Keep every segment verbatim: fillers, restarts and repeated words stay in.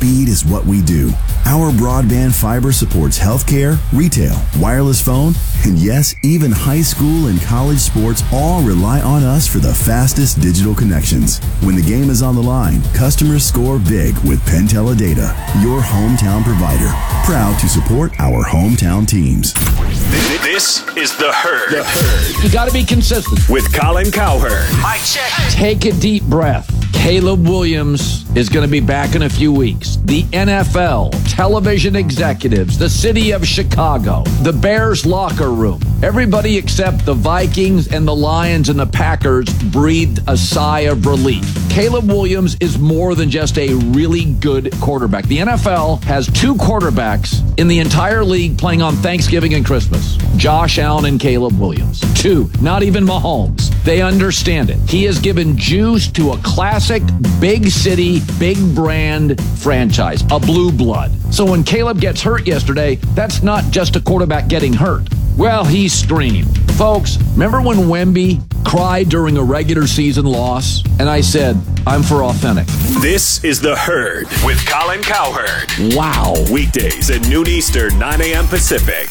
Speed is what we do. Our broadband fiber supports healthcare, retail, wireless phone, and yes, even high school and college sports all rely on us for the fastest digital connections. When the game is on the line, customers score big with PenTeleData, your hometown provider. Proud to support our hometown teams. This is The Herd. The Herd. You got to be consistent. With Colin Cowherd. Mic check. Take a deep breath. Caleb Williams is going to be back in a few weeks. The N F L, television executives, the city of Chicago, the Bears locker room, everybody except the Vikings and the Lions and the Packers breathed a sigh of relief. Caleb Williams is more than just a really good quarterback. The N F L has two quarterbacks in the entire league playing on Thanksgiving and Christmas. Josh Allen and Caleb Williams. Two, not even Mahomes. They understand it. He has given juice to a classic, big city, big brand franchise, a blue blood. So when Caleb gets hurt yesterday, that's not just a quarterback getting hurt. Well, he screamed. Folks, remember when Wemby cried during a regular season loss? And I said, I'm for authentic. This is The Herd with Colin Cowherd. Wow. Weekdays at noon Eastern, nine a.m. Pacific.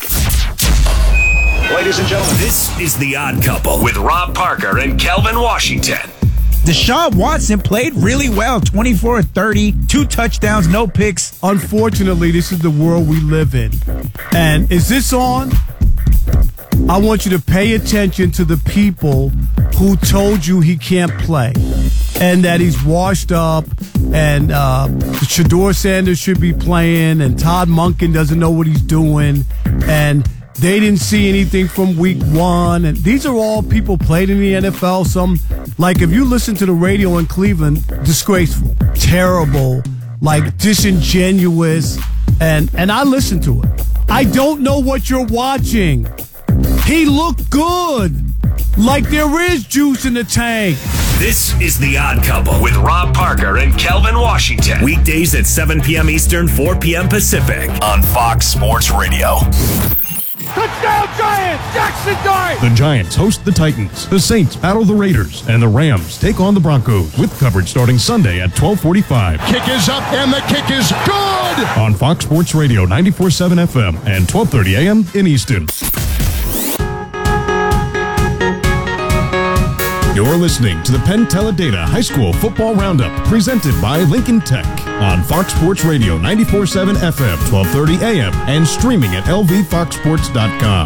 Ladies and gentlemen, this is The Odd Couple with Rob Parker and Kelvin Washington. Deshaun Watson played really well, twenty-four thirty, two touchdowns, no picks. Unfortunately, this is the world we live in. And is this on? I want you to pay attention to the people who told you he can't play and that he's washed up and uh, Shedeur Sanders should be playing and Todd Monken doesn't know what he's doing and they didn't see anything from week one. And these are all people played in the N F L. Some, like if you listen to the radio in Cleveland, disgraceful, terrible, like disingenuous. And, and I listen to it. I don't know what you're watching. He looked good. Like there is juice in the tank. This is The Odd Couple with Rob Parker and Kelvin Washington. Weekdays at seven p.m. Eastern, four p.m. Pacific on Fox Sports Radio. Touchdown Giants! Jackson Dart! The Giants host the Titans. The Saints battle the Raiders. And the Rams take on the Broncos. With coverage starting Sunday at twelve forty-five. Kick is up and the kick is good! On Fox Sports Radio ninety-four point seven F M and twelve thirty A M in Easton. You're listening to the PenTeleData High School Football Roundup presented by Lincoln Tech on Fox Sports Radio ninety-four point seven F M, twelve thirty A M and streaming at L V fox sports dot com.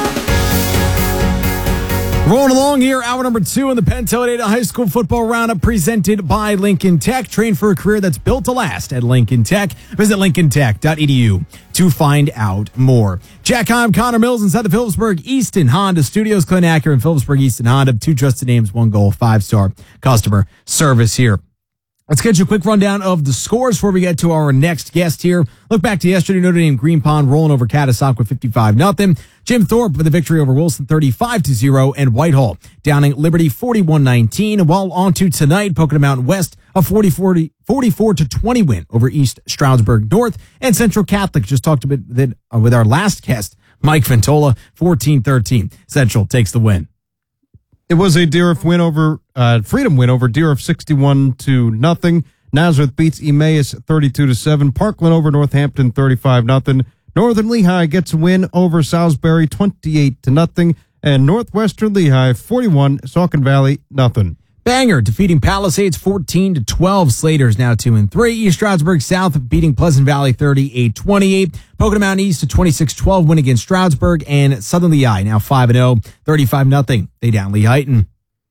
Rolling along here, hour number two in the PenTeleData High School Football Roundup presented by Lincoln Tech. Train for a career that's built to last at Lincoln Tech. Visit lincoln tech dot e d u to find out more. Jack Heim, Connor Mills inside the Phillipsburg Easton Honda Studios. Clint Acura and Phillipsburg Easton Honda. Two trusted names, one goal, five-star customer service here. Let's get you a quick rundown of the scores before we get to our next guest here. Look back to yesterday. Notre Dame Green Pond rolling over Catasauqua fifty-five nothing. Jim Thorpe with a victory over Wilson thirty-five to zero. And Whitehall downing Liberty forty-one nineteen. While on to tonight, Pocono Mountain West a forty-four to twenty win over East Stroudsburg North. And Central Catholic just talked a bit with our last guest, Mike Ventola, fourteen thirteen. Central takes the win. It was a Deerfield win over uh, Freedom win over Deerfield sixty-one to nothing. Nazareth beats Emmaus thirty-two to seven. Parkland over Northampton thirty-five nothing. Northern Lehigh gets a win over Salisbury twenty-eight to nothing, and Northwestern Lehigh forty-one, Saucon Valley nothing. Bangor defeating Palisades fourteen to twelve. Slater's now two and three. East Stroudsburg South beating Pleasant Valley thirty-eight twenty-eight. Pocono Mountain East a twenty-six twelve win against Stroudsburg, and Southern Lehigh now five and oh, thirty-five nothing. They down Lehighton.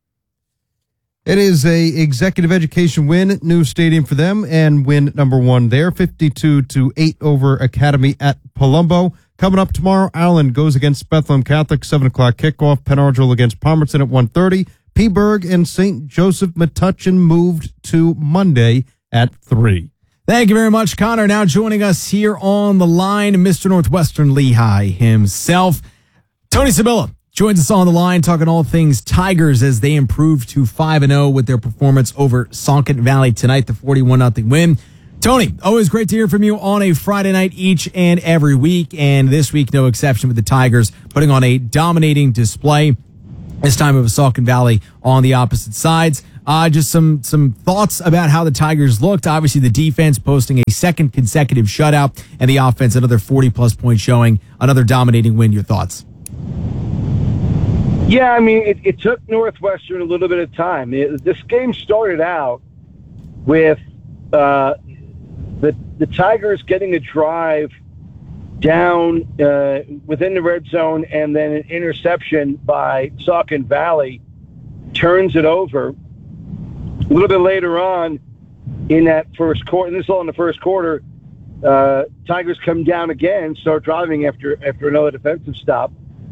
It is a executive education win, new stadium for them, and win number one there, fifty-two to eight over Academy at Palumbo. Coming up tomorrow, Allen goes against Bethlehem Catholic, seven o'clock kickoff. Penn Argyl against Palmerton at one thirty. Peaburg and Saint Joseph Metuchen moved to Monday at three. Thank you very much, Connor. Now joining us here on the line, Mister Northwestern Lehigh himself, Tony Sabilla. Joins us on the line, talking all things Tigers as they improve to five and oh with their performance over Saucon Valley tonight, the forty-one nothing win. Tony, always great to hear from you on a Friday night each and every week, and this week no exception with the Tigers putting on a dominating display. This time it was Saucon Valley on the opposite sides. Uh, just some some thoughts about how the Tigers looked. Obviously, the defense posting a second consecutive shutout, and the offense another forty-plus point showing, another dominating win. Your thoughts? Yeah, I mean, it, it took Northwestern a little bit of time. It, this game started out with uh, the the Tigers getting a drive down uh, within the red zone, and then an interception by Saucon Valley turns it over. A little bit later on in that first quarter, and this is all in the first quarter, uh, Tigers come down again, start driving after after another defensive stop.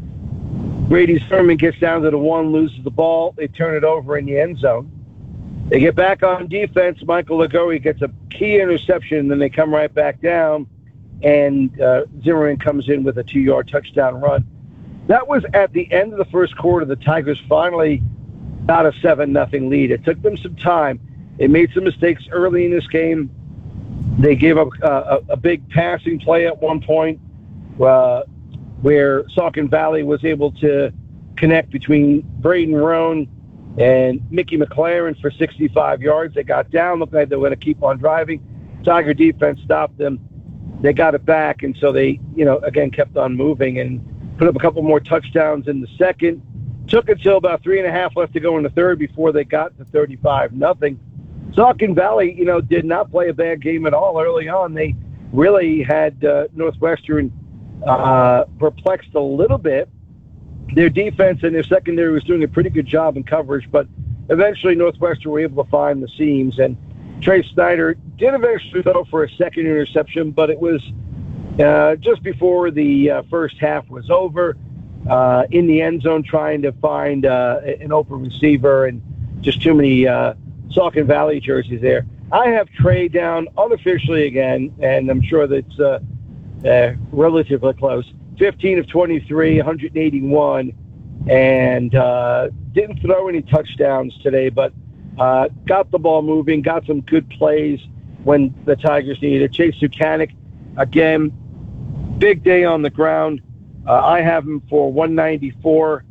Brady Sermon gets down to the one, loses the ball. They turn it over in the end zone. They get back on defense. Michael Lagoe gets a key interception, and then they come right back down, and uh, Zimmerman comes in with a two-yard touchdown run. That was at the end of the first quarter. The Tigers finally got a seven nothing lead. It took them some time. They made some mistakes early in this game. They gave up uh, a, a big passing play at one point uh, where Saucon Valley was able to connect between Braden Roan and Mickey McLaren for sixty-five yards. They got down, looked like they were going to keep on driving. Tiger defense stopped them. They got it back, and so they, you know, again, kept on moving and put up a couple more touchdowns in the second. Took until about three and a half left to go in the third before they got to thirty-five nothing. Saucon Valley, you know, did not play a bad game at all early on. They really had uh, Northwestern uh, perplexed a little bit. Their defense and their secondary was doing a pretty good job in coverage, but eventually Northwestern were able to find the seams. And Trey Snyder did eventually go for a second interception, but it was uh, just before the uh, first half was over, uh, in the end zone trying to find uh, an open receiver, and just too many uh, Saucon Valley jerseys there. I have Trey down unofficially again, and I'm sure that's uh, uh, relatively close. fifteen of twenty-three, one hundred eighty-one, and uh, didn't throw any touchdowns today, but uh, got the ball moving, got some good plays when the Tigers needed it. Chase Zucanic, again, big day on the ground. Uh, I have him for one ninety-four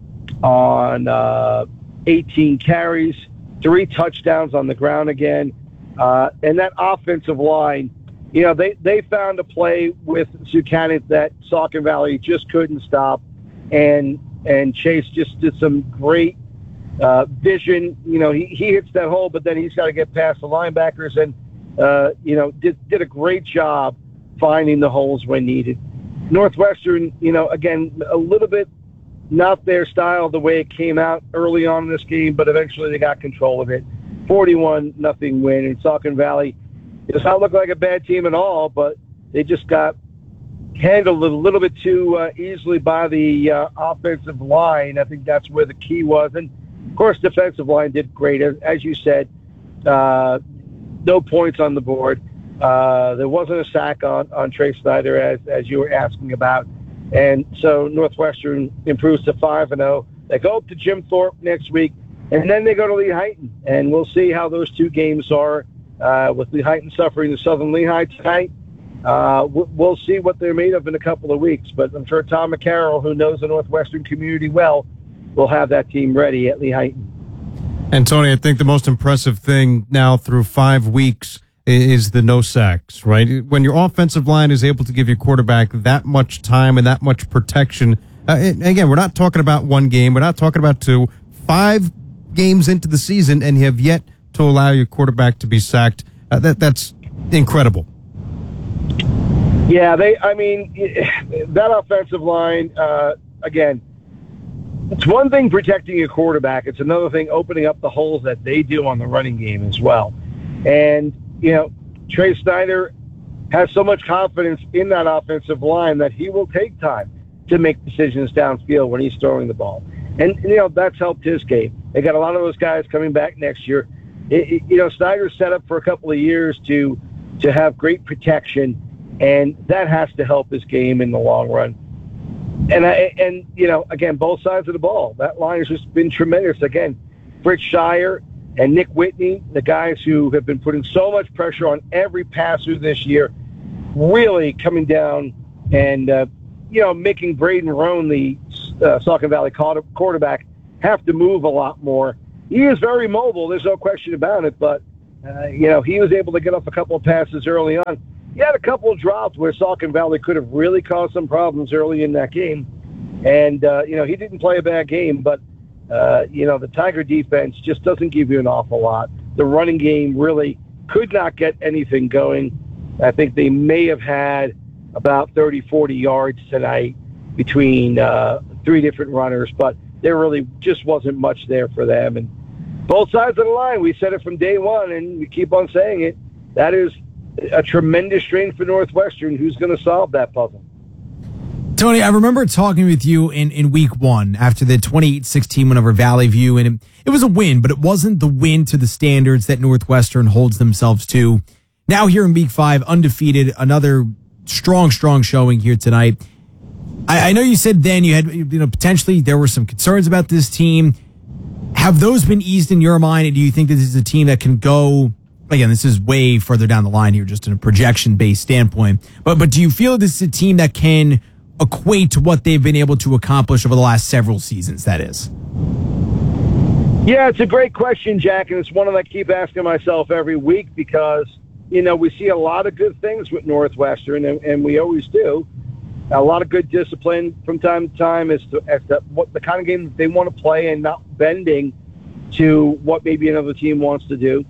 on uh, eighteen carries, three touchdowns on the ground again. Uh, and that offensive line, you know, they, they found a play with Zucanic that Saucon Valley just couldn't stop. And and Chase just did some great uh, vision. You know, he, he hits that hole, but then he's got to get past the linebackers and, uh, you know, did, did a great job finding the holes when needed. Northwestern, you know, again, a little bit not their style the way it came out early on in this game, but eventually they got control of it. forty-one nothing win. And Saucon Valley does not look like a bad team at all, but they just got handled a little bit too uh, easily by the uh, offensive line. I think that's where the key was. And, of course, defensive line did great. As, as you said, uh, no points on the board. Uh, there wasn't a sack on, on Trey Snyder, as, as you were asking about. And so Northwestern improves to five and oh. They go up to Jim Thorpe next week, and then they go to Lehighton. And we'll see how those two games are, uh, with Lehighton suffering the Southern Lehigh tonight. Uh, we'll see what they're made of in a couple of weeks. But I'm sure Tom McCarroll, who knows the Northwestern community well, will have that team ready at Lehighton. And, Tony, I think the most impressive thing now through five weeks is the no sacks, right? When your offensive line is able to give your quarterback that much time and that much protection. Uh, again, we're not talking about one game. We're not talking about two. Five games into the season, and you have yet to allow your quarterback to be sacked. Uh, that That's incredible. Yeah, they. I mean, that offensive line, uh, again, it's one thing protecting your quarterback. It's another thing opening up the holes that they do on the running game as well. And you know, Trey Snyder has so much confidence in that offensive line that he will take time to make decisions downfield when he's throwing the ball. And, you know, that's helped his game. They got a lot of those guys coming back next year. It, it, you know, Snyder's set up for a couple of years to to have great protection, and that has to help his game in the long run. And, I, and you know, again, both sides of the ball. That line has just been tremendous. Again, Fritz Shire and Nick Whitney, the guys who have been putting so much pressure on every passer this year, really coming down and, uh, you know, making Braden Roan, the uh, Saucon Valley quarterback, have to move a lot more. he is very mobile. There's no question about it. But, uh, you know, he was able to get off a couple of passes early on. He had a couple of drops where Saucon Valley could have really caused some problems early in that game. And, uh, you know, he didn't play a bad game, but, uh, you know, the Tiger defense just doesn't give you an awful lot. The running game really could not get anything going. I think they may have had about thirty, forty yards tonight between uh, three different runners, but there really just wasn't much there for them. And both sides of the line, we said it from day one, and we keep on saying it, that is a tremendous strain for Northwestern. Who's going to solve that puzzle? Tony, I remember talking with you in, in week one after the twenty-eight sixteen win over Valley View, and it, it was a win, but it wasn't the win to the standards that Northwestern holds themselves to. Now here in week five, undefeated, another strong, strong showing here tonight. I, I know you said then you had, you know, potentially there were some concerns about this team. Have those been eased in your mind, and do you think that this is a team that can go, again, this is way further down the line here, just in a projection-based standpoint, but but do you feel this is a team that can equate to what they've been able to accomplish over the last several seasons, that is? Yeah, it's a great question, Jack, and it's one that I keep asking myself every week because, you know, we see a lot of good things with Northwestern, and, and we always do. A lot of good discipline from time to time as to, as to what the kind of game that they want to play and not bending to what maybe another team wants to do.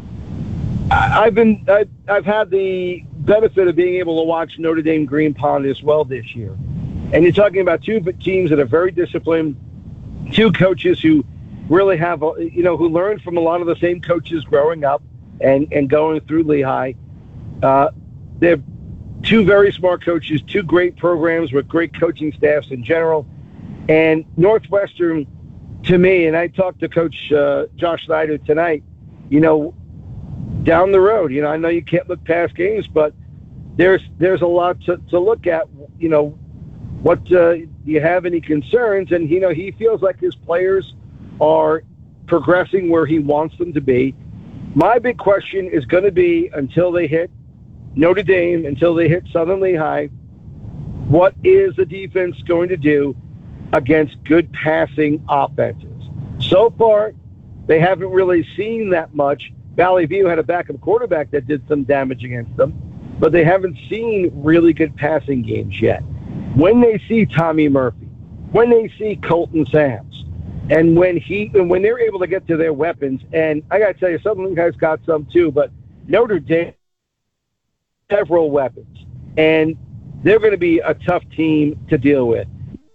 I, I've been I've, I've had the benefit of being able to watch Notre Dame Green Pond as well this year, and you're talking about two teams that are very disciplined, two coaches who really have you know who learned from a lot of the same coaches growing up and and going through Lehigh. Uh, they're two very smart coaches, two great programs with great coaching staffs in general. And Northwestern, to me, and I talked to Coach uh, Josh Snyder tonight, you know, down the road, you know, I know you can't look past games, but there's there's a lot to, to look at, you know, what uh, do you have any concerns? And, you know, he feels like his players are progressing where he wants them to be. My big question is going to be, until they hit Notre Dame, until they hit Southern Lehigh, what is the defense going to do against good passing offenses? So far, they haven't really seen that much. Valley View had a backup quarterback that did some damage against them, but they haven't seen really good passing games yet. When they see Tommy Murphy, when they see Colton Sams, and when he and when they're able to get to their weapons, and I got to tell you, Southern Lehigh's got some too, but Notre Dame several weapons, and they're going to be a tough team to deal with.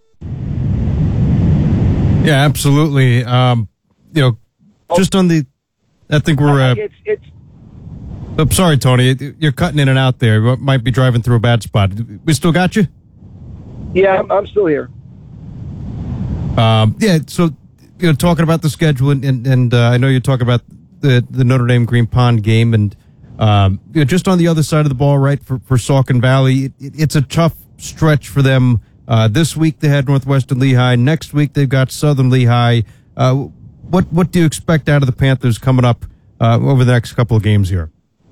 Yeah, absolutely. Um, you know, just on the, I think we're. Uh, it's, it's. I'm sorry, Tony. You're cutting in and out there. You might be driving through a bad spot. We still got you? Yeah, I'm, I'm still here. Um, yeah. So, you know, talking about the schedule, and and, and uh, I know you're talking about the the Notre Dame Green Pond game, and um, you know, just on the other side of the ball, right, for for Saucon Valley, it, it's a tough stretch for them. Uh, this week they had Northwestern Lehigh. Next week they've got Southern Lehigh. Uh, what what do you expect out of the Panthers coming up uh, over the next couple of games here?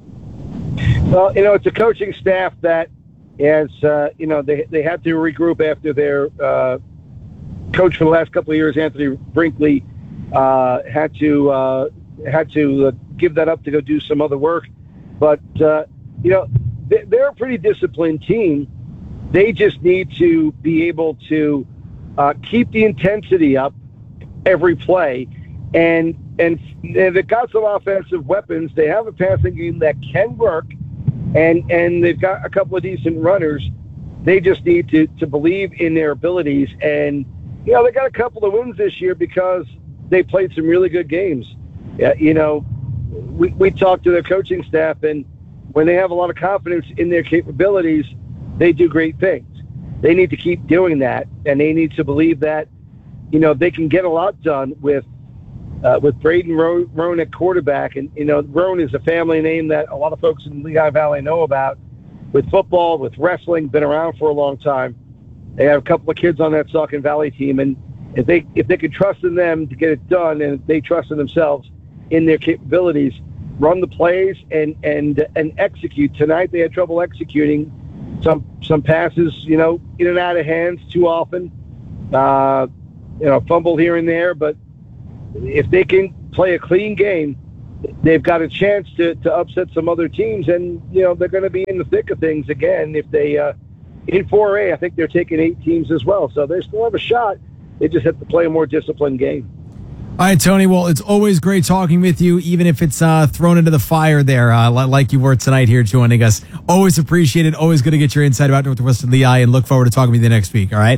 Well, you know, it's a coaching staff that is, uh, you know, they they had to regroup after their uh, coach for the last couple of years, Anthony Brinkley, uh, had to uh, had to uh, give that up to go do some other work. But uh, you know, they, they're a pretty disciplined team. They just need to be able to uh, keep the intensity up every play, and and they've got some offensive weapons. They have a passing game that can work, and and they've got a couple of decent runners. They just need to, to believe in their abilities, and you know they got a couple of wins this year because they played some really good games. Yeah, you know, we we talked to their coaching staff, and when they have a lot of confidence in their capabilities, they do great things. They need to keep doing that, and they need to believe that, you know, they can get a lot done with uh, with Braden Roan, Roan at quarterback. And, you know, Roan is a family name that a lot of folks in Lehigh Valley know about with football, with wrestling, been around for a long time. They have a couple of kids on that Saucon Valley team, and if they if they could trust in them to get it done, and if they trust in themselves in their capabilities, run the plays and and and execute. Tonight they had trouble executing. Some some passes, you know, in and out of hands too often. Uh, you know, fumble here and there. But if they can play a clean game, they've got a chance to, to upset some other teams, and you know they're going to be in the thick of things again if they uh, in four A. I think they're taking eight teams as well, so they still have a shot. They just have to play a more disciplined game. All right, Tony. Well, it's always great talking with you, even if it's uh, thrown into the fire there, uh, like you were tonight here joining us. Always appreciate it. Always going to get your insight about Northwestern Lehigh, and look forward to talking with you next week. All right.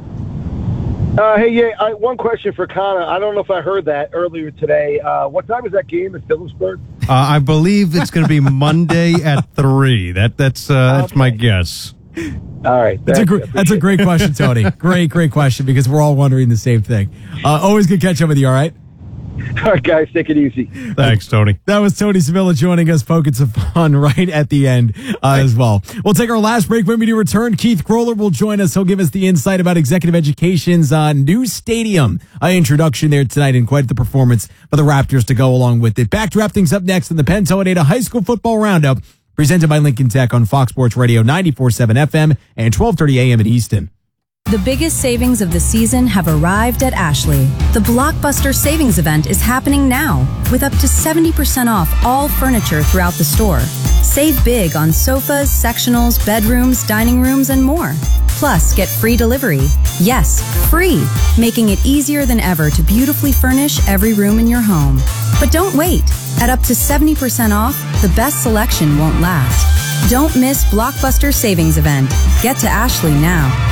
Uh, hey, yeah. I, one question for Connor. I don't know if I heard that earlier today. Uh, what time is that game in Phillipsburg? Uh, I believe it's going to be Monday at three. That that's uh, that's okay. My guess. All right. That's a, gr- that's a great question, Tony. Great, great question, because we're all wondering the same thing. Uh, always good catch up with you, all right? All right, guys, take it easy. Thanks, Tony. That was Tony Sevilla joining us, poking some fun right at the end uh, as well. We'll take our last break. When we do return, Keith Groller will join us. He'll give us the insight about Executive Education's uh, new stadium uh, introduction there tonight, and quite the performance for the Raptors to go along with it. Back to wrap things up next in the Penn Talladega High School Football Roundup, presented by Lincoln Tech on Fox Sports Radio ninety-four point seven F M and twelve thirty A M at Easton. The biggest savings of the season have arrived at Ashley. The Blockbuster Savings Event is happening now, with up to seventy percent off all furniture throughout the store. Save big on sofas, sectionals, bedrooms, dining rooms, and more. Plus, get free delivery. Yes, free, making it easier than ever to beautifully furnish every room in your home. But don't wait. At up to seventy percent off, the best selection won't last. Don't miss Blockbuster Savings Event. Get to Ashley now.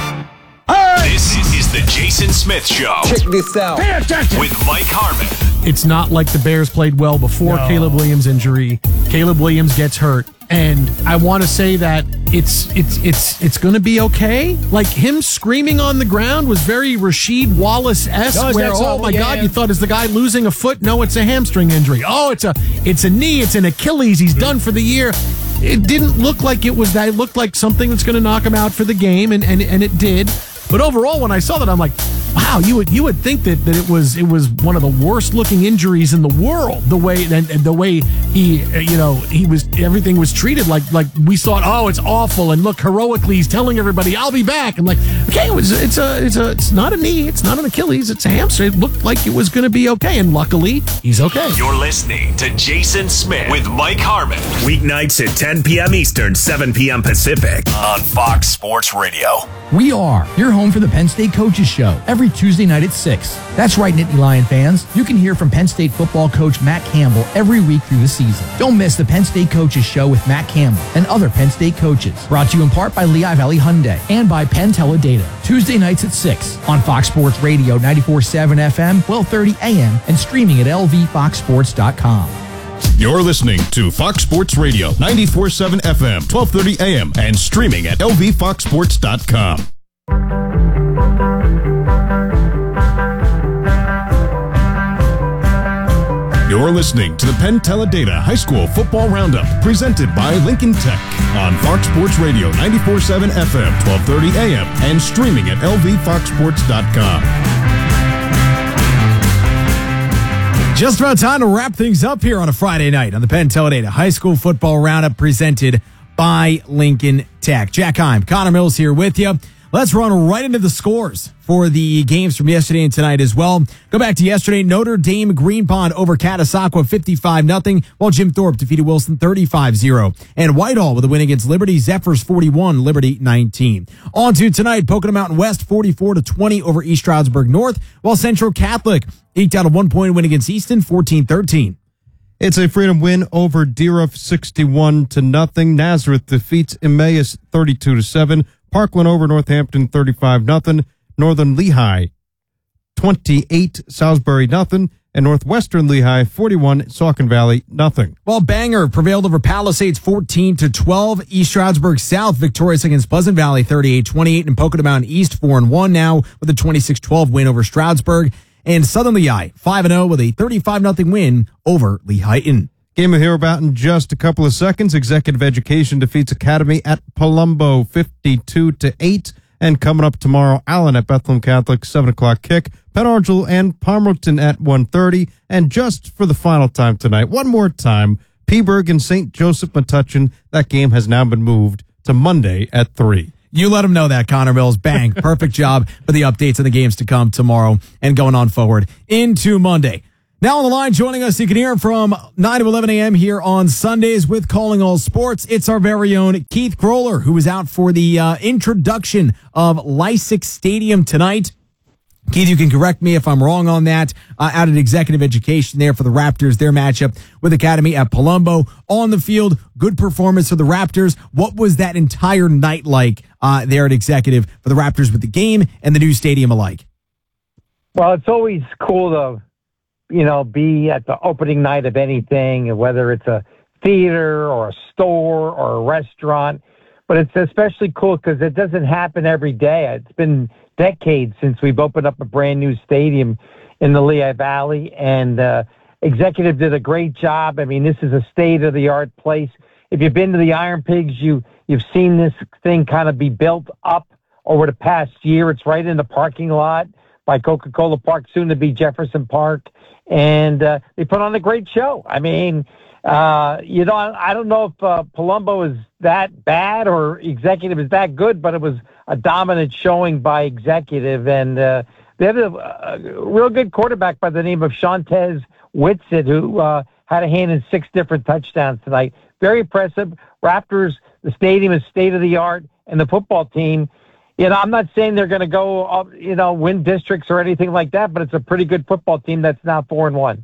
This is the Jason Smith Show. Check this out. Pay attention. With Mike Harmon. It's not like the Bears played well before no. Caleb Williams' injury. Caleb Williams gets hurt. And I want to say that it's it's it's it's going to be okay. Like, him screaming on the ground was very Rasheed Wallace-esque, no, where, oh my yeah. God, you thought, is the guy losing a foot? No, it's a hamstring injury. Oh, it's a it's a knee, it's an Achilles. He's done for the year. It didn't look like it was that. It looked like something that's going to knock him out for the game, and, and, and it did. But overall, when I saw that, I'm like, wow, you would you would think that, that it was it was one of the worst looking injuries in the world. The way and, and the way he you know he was everything was treated like like we thought, oh, it's awful, and look, heroically he's telling everybody, I'll be back. And like, okay, it was, it's a it's a it's not a knee, it's not an Achilles, it's a hamstring. It looked like it was going to be okay, and luckily he's okay. You're listening to Jason Smith with Mike Harmon, weeknights at ten p.m. Eastern, seven p.m. Pacific on Fox Sports Radio. We are your home for the Penn State Coaches Show every Tuesday night at six. That's right, Nittany Lion fans. You can hear from Penn State football coach Matt Campbell every week through the season. Don't miss the Penn State Coaches Show with Matt Campbell and other Penn State coaches. Brought to you in part by Lehigh Valley Hyundai and by Penn Talladega. Tuesday nights at six on Fox Sports Radio ninety-four point seven F M, twelve thirty A M, and streaming at L V fox sports dot com. You're listening to Fox Sports Radio ninety-four point seven F M, twelve thirty A M, and streaming at L V fox sports dot com. You're listening to the Penn Talladega High School Football Roundup, presented by Lincoln Tech on Fox Sports Radio ninety-four point seven F M, twelve thirty A M, and streaming at L V fox sports dot com. Just about time to wrap things up here on a Friday night on the Penn Talladega High School Football Roundup, presented by Lincoln Tech. Jack Heim, Connor Mills here with you. Let's run right into the scores for the games from yesterday and tonight as well. Go back to yesterday. Notre Dame Green Pond over Catasauqua fifty-five nothing, while Jim Thorpe defeated Wilson thirty-five zero. And Whitehall with a win against Liberty. Zephyrs forty-one, Liberty nineteen. On to tonight, Pocono Mountain West forty-four to twenty over East Stroudsburg North, while Central Catholic eked out a one-point win against Easton fourteen thirteen. It's a Freedom win over Deeruff sixty-one to nothing. Nazareth defeats Emmaus thirty-two to seven. Parkland over Northampton thirty-five nothing. Northern Lehigh twenty-eight, Salisbury nothing. And Northwestern Lehigh forty-one, Saucon Valley nothing. Well, Bangor prevailed over Palisades fourteen to twelve. East Stroudsburg South victorious against Pleasant Valley thirty-eight twenty-eight. And Pocono Mountain East four and one now with a twenty-six twelve win over Stroudsburg. And Southern Lehigh five and oh with a thirty-five nothing win over Lehighton. Game we'll hear about in just a couple of seconds. Executive Education defeats Academy at Palumbo fifty-two to eight. And coming up tomorrow, Allen at Bethlehem Catholic, seven o'clock kick. Penn Argyl and Palmerton at one thirty. And just for the final time tonight, one more time, Peaburg and Saint Joseph Metuchen. That game has now been moved to Monday at three. You let them know that, Connor Mills. Bang. Perfect job for the updates on the games to come tomorrow and going on forward into Monday. Now on the line, joining us, you can hear him from nine to eleven a.m. here on Sundays with Calling All Sports. It's our very own Keith Groller, who is out for the uh, introduction of Lysick Stadium tonight. Keith, you can correct me if I'm wrong on that. Uh, out at Executive Education there for the Raptors, their matchup with Academy at Palumbo. On the field, good performance for the Raptors. What was that entire night like uh, there at Executive for the Raptors with the game and the new stadium alike? Well, it's always cool to, you know, be at the opening night of anything, whether it's a theater or a store or a restaurant. But it's especially cool because it doesn't happen every day. It's been decades since we've opened up a brand new stadium in the Lehigh Valley, and uh, Executive did a great job. I mean, this is a state-of-the-art place. If you've been to the Iron Pigs, you, you've seen this thing kind of be built up over the past year. It's right in the parking lot by Coca-Cola Park, soon to be Jefferson Park. And uh, they put on a great show. I mean, uh, you know, I don't know if uh, Palumbo is that bad or Executive is that good, but it was a dominant showing by Executive. And uh, they have a, a real good quarterback by the name of Shantez Whitsitt, who uh, had a hand in six different touchdowns tonight. Very impressive. Raptors, the stadium is state-of-the-art, and the football team, you know, I'm not saying they're going to go, up, you know, win districts or anything like that, but it's a pretty good football team that's now four and one.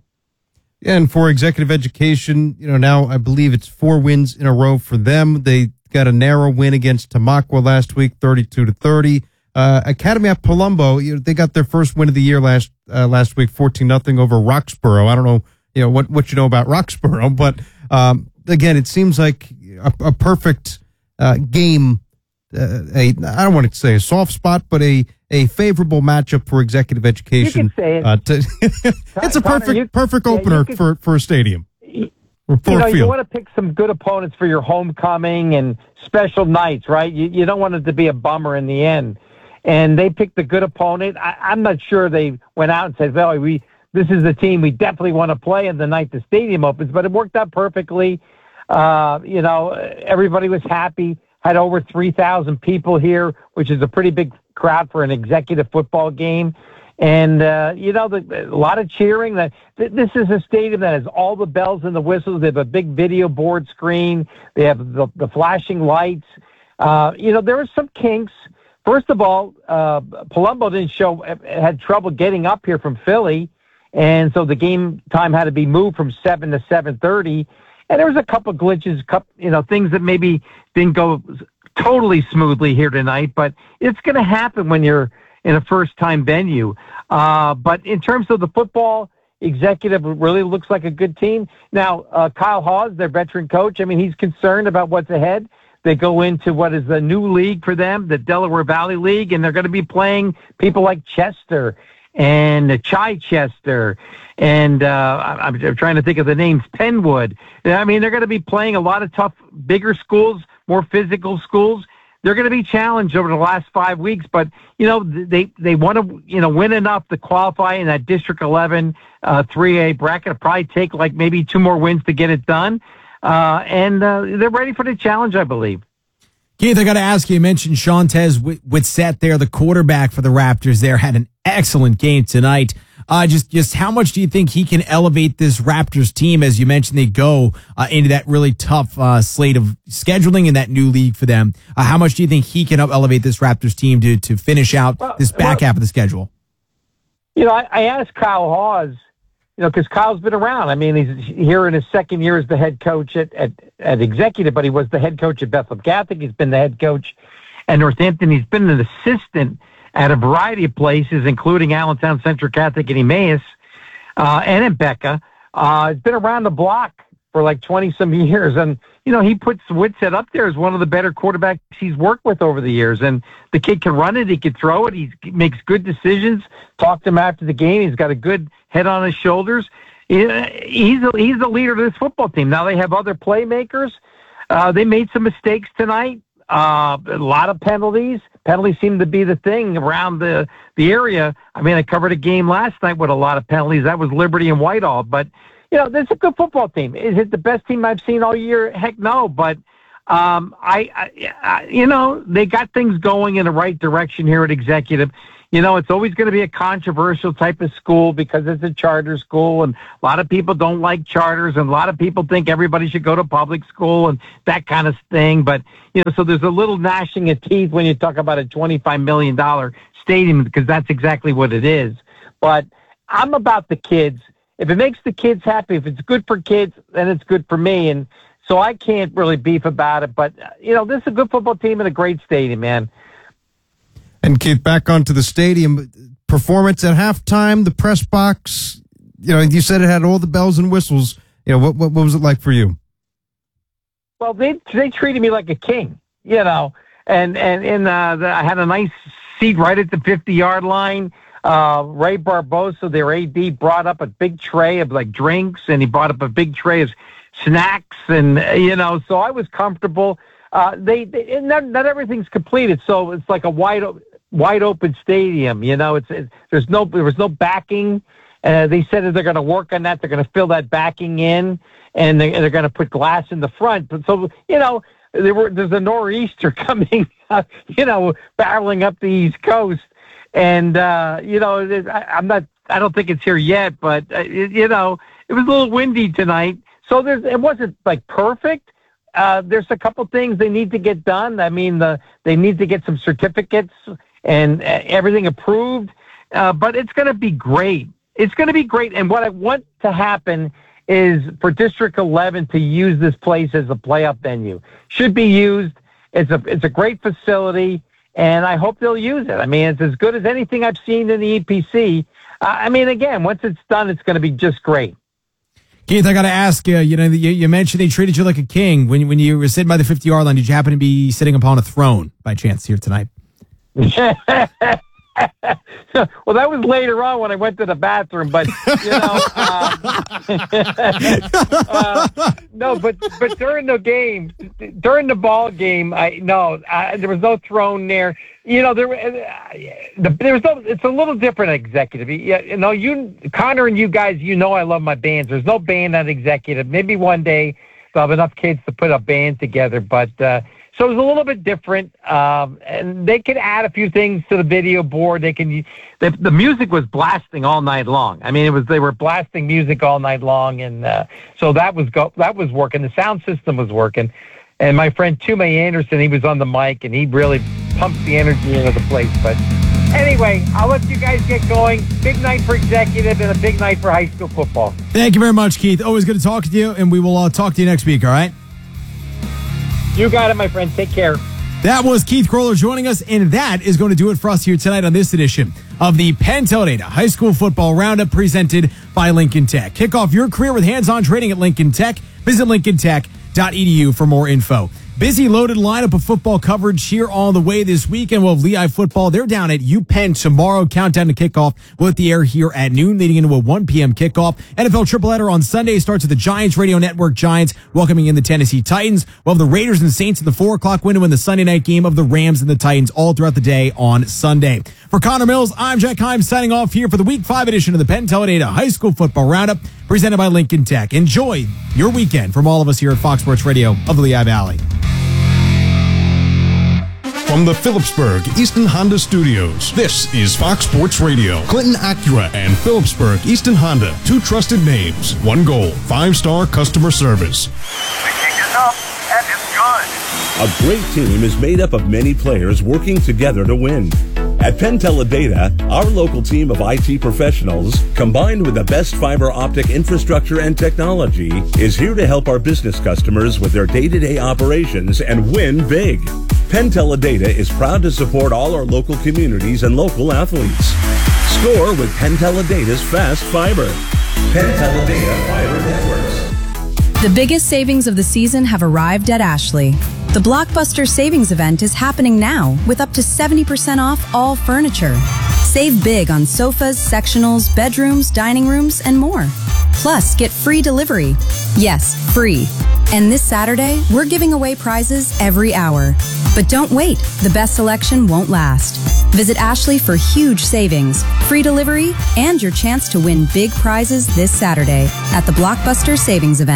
And for Executive Education, you know, now I believe it's four wins in a row for them. They got a narrow win against Tamaqua last week, thirty-two to thirty. Uh, Academy at Palumbo, you know, they got their first win of the year last uh, last week, fourteen nothing over Roxborough. I don't know, you know, what what you know about Roxborough, but um, again, it seems like a, a perfect uh, game. Uh, a I don't want to say a soft spot, but a, a favorable matchup for Executive Education. You can say it. Uh, to, it's a perfect you, perfect yeah, opener can, for, for a stadium. You, or for you know, a field. You want to pick some good opponents for your homecoming and special nights, right? You, you don't want it to be a bummer in the end. And they picked a good opponent. I, I'm not sure they went out and said, well, we this is the team we definitely want to play in the night the stadium opens, but it worked out perfectly. Uh, you know, everybody was happy. Had over three thousand people here, which is a pretty big crowd for an Executive football game. And, uh, you know, the, a lot of cheering. That This is a stadium that has all the bells and the whistles. They have a big video board screen. They have the, the flashing lights. Uh, you know, there were some kinks. First of all, uh, Palumbo didn't show, had trouble getting up here from Philly. And so the game time had to be moved from seven to seven thirty. And there was a couple of glitches, couple, you know, things that maybe didn't go totally smoothly here tonight, but it's going to happen when you're in a first-time venue. Uh, but in terms of the football, Executive really looks like a good team. Now, uh, Kyle Hawes, their veteran coach, I mean, he's concerned about what's ahead. They go into what is the new league for them, the Delaware Valley League, and they're going to be playing people like Chester and Chichester, and uh, I'm, I'm trying to think of the names, Penwood. I mean, they're going to be playing a lot of tough, bigger schools, more physical schools. They're going to be challenged over the last five weeks, but, you know, they, they want to, you know, win enough to qualify in that District eleven uh, three A bracket. It'll probably take like maybe two more wins to get it done, uh, and uh, they're ready for the challenge, I believe. Keith, I got to ask you, you mentioned Shantez Whitsitt there, the quarterback for the Raptors there, had an excellent game tonight. Uh, just, just how much do you think he can elevate this Raptors team? As you mentioned, they go uh, into that really tough uh, slate of scheduling in that new league for them. Uh, how much do you think he can help elevate this Raptors team to, to finish out well, this back well, half of the schedule? You know, I, I asked Kyle Hawes, you know, because Kyle's been around. I mean, he's here in his second year as the head coach at, at, at Executive, but he was the head coach at Bethel Catholic. He's been the head coach at Northampton. He's been an assistant at a variety of places, including Allentown Central Catholic and Emmaus, uh, and in Becca. Uh, he's been around the block for like twenty-some years. And, you know, he puts Whitsitt up there as one of the better quarterbacks he's worked with over the years. And the kid can run it. He can throw it. He makes good decisions. Talked to him after the game. He's got a good head on his shoulders. He's a, he's the leader of this football team. Now they have other playmakers. Uh, they made some mistakes tonight. Uh, a lot of penalties. Penalties seem to be the thing around the, the area. I mean, I covered a game last night with a lot of penalties. That was Liberty and Whitehall. But, you know, it's a good football team. Is it the best team I've seen all year? Heck no. But, um, I, I, I, you know, they got things going in the right direction here at Executive. You know, it's always going to be a controversial type of school because it's a charter school, and a lot of people don't like charters, and a lot of people think everybody should go to public school and that kind of thing. But, you know, so there's a little gnashing of teeth when you talk about a twenty-five million dollars stadium, because that's exactly what it is. But I'm about the kids. If it makes the kids happy, if it's good for kids, then it's good for me. And so I can't really beef about it. But, you know, this is a good football team and a great stadium, man. And Keith, back onto the stadium performance at halftime, the press box. You know, you said it had all the bells and whistles. You know, what what, what was it like for you? Well, they they treated me like a king. You know, and and and uh, the, I had a nice seat right at the fifty-yard line. Uh, Ray Barbosa, their A D, brought up a big tray of like drinks, and he brought up a big tray of snacks, and uh, you know, so I was comfortable. Uh, they, they not, not everything's completed, so it's like a wide wide open stadium. You know, it's it, there's no there was no backing. Uh, they said that they're going to work on that. They're going to fill that backing in, and they, they're going to put glass in the front. But so you know, there were there's a nor'easter coming, uh, you know, barreling up the East Coast. And, uh, you know, I, I'm not, I don't think it's here yet, but, uh, it, you know, it was a little windy tonight. So there's, it wasn't like perfect. Uh, there's a couple things they need to get done. I mean, the, they need to get some certificates and uh, everything approved. Uh, but it's going to be great. It's going to be great. And what I want to happen is for District eleven to use this place as a playoff venue. Should be used. It's a, it's a great facility. And I hope they'll use it. I mean, it's as good as anything I've seen in the E P C. Uh, I mean, again, once it's done, it's going to be just great. Keith, I got to ask you, you know, you, you mentioned they treated you like a king. When, when you were sitting by the fifty-yard line, did you happen to be sitting upon a throne by chance here tonight? Well, that was later on when I went to the bathroom, but, you know, uh, uh, no, but but during the game, during the ball game, I no, I, there was no throne there. You know, there, uh, the, there was no. It's a little different executive. Yeah, you know, you Connor and you guys, you know, I love my bands. There's no band at executive. Maybe one day they'll have enough kids to put a band together, but. Uh, So it was a little bit different, um, and they could add a few things to the video board. They can, the, the music was blasting all night long. I mean, it was they were blasting music all night long, and uh, so that was go, that was working. The sound system was working, and my friend Tume Anderson, he was on the mic, and he really pumped the energy into the place. But anyway, I'll let you guys get going. Big night for executive and a big night for high school football. Thank you very much, Keith. Always good to talk to you, and we will uh, talk to you next week. All right. You got it, my friend. Take care. That was Keith Kroller joining us, and that is going to do it for us here tonight on this edition of the Penn Teledata High School Football Roundup presented by Lincoln Tech. Kick off your career with hands-on training at Lincoln Tech. Visit lincoln tech dot e d u for more info. Busy loaded lineup of football coverage here on the way this weekend. We'll have Lehigh football. They're down at UPenn tomorrow. Countdown to kickoff. We'll hit the air here at noon, leading into a one p.m. kickoff. N F L tripleheader on Sunday starts with the Giants Radio Network Giants welcoming in the Tennessee Titans. We'll have the Raiders and Saints in the four o'clock window in the Sunday night game of the Rams and the Titans all throughout the day on Sunday. For Connor Mills, I'm Jack Himes signing off here for the Week five edition of the Penn Teledata High School Football Roundup presented by Lincoln Tech. Enjoy your weekend from all of us here at Fox Sports Radio of the Lehigh Valley. From the Phillipsburg Easton Honda Studios, this is Fox Sports Radio. Clinton Acura and Phillipsburg Easton Honda, two trusted names, one goal, five-star customer service. The kick is up, and it's good. A great team is made up of many players working together to win. At Penn Teledata, our local team of I T professionals, combined with the best fiber optic infrastructure and technology, is here to help our business customers with their day-to-day operations and win big. Penn Teledata is proud to support all our local communities and local athletes. Score with Penn Teledata's fast fiber. Penn Teledata Fiber Networks. The biggest savings of the season have arrived at Ashley. The Blockbuster Savings Event is happening now with up to seventy percent off all furniture. Save big on sofas, sectionals, bedrooms, dining rooms, and more. Plus, get free delivery. Yes, free. And this Saturday, we're giving away prizes every hour. But don't wait. The best selection won't last. Visit Ashley for huge savings, free delivery, and your chance to win big prizes this Saturday at the Blockbuster Savings Event.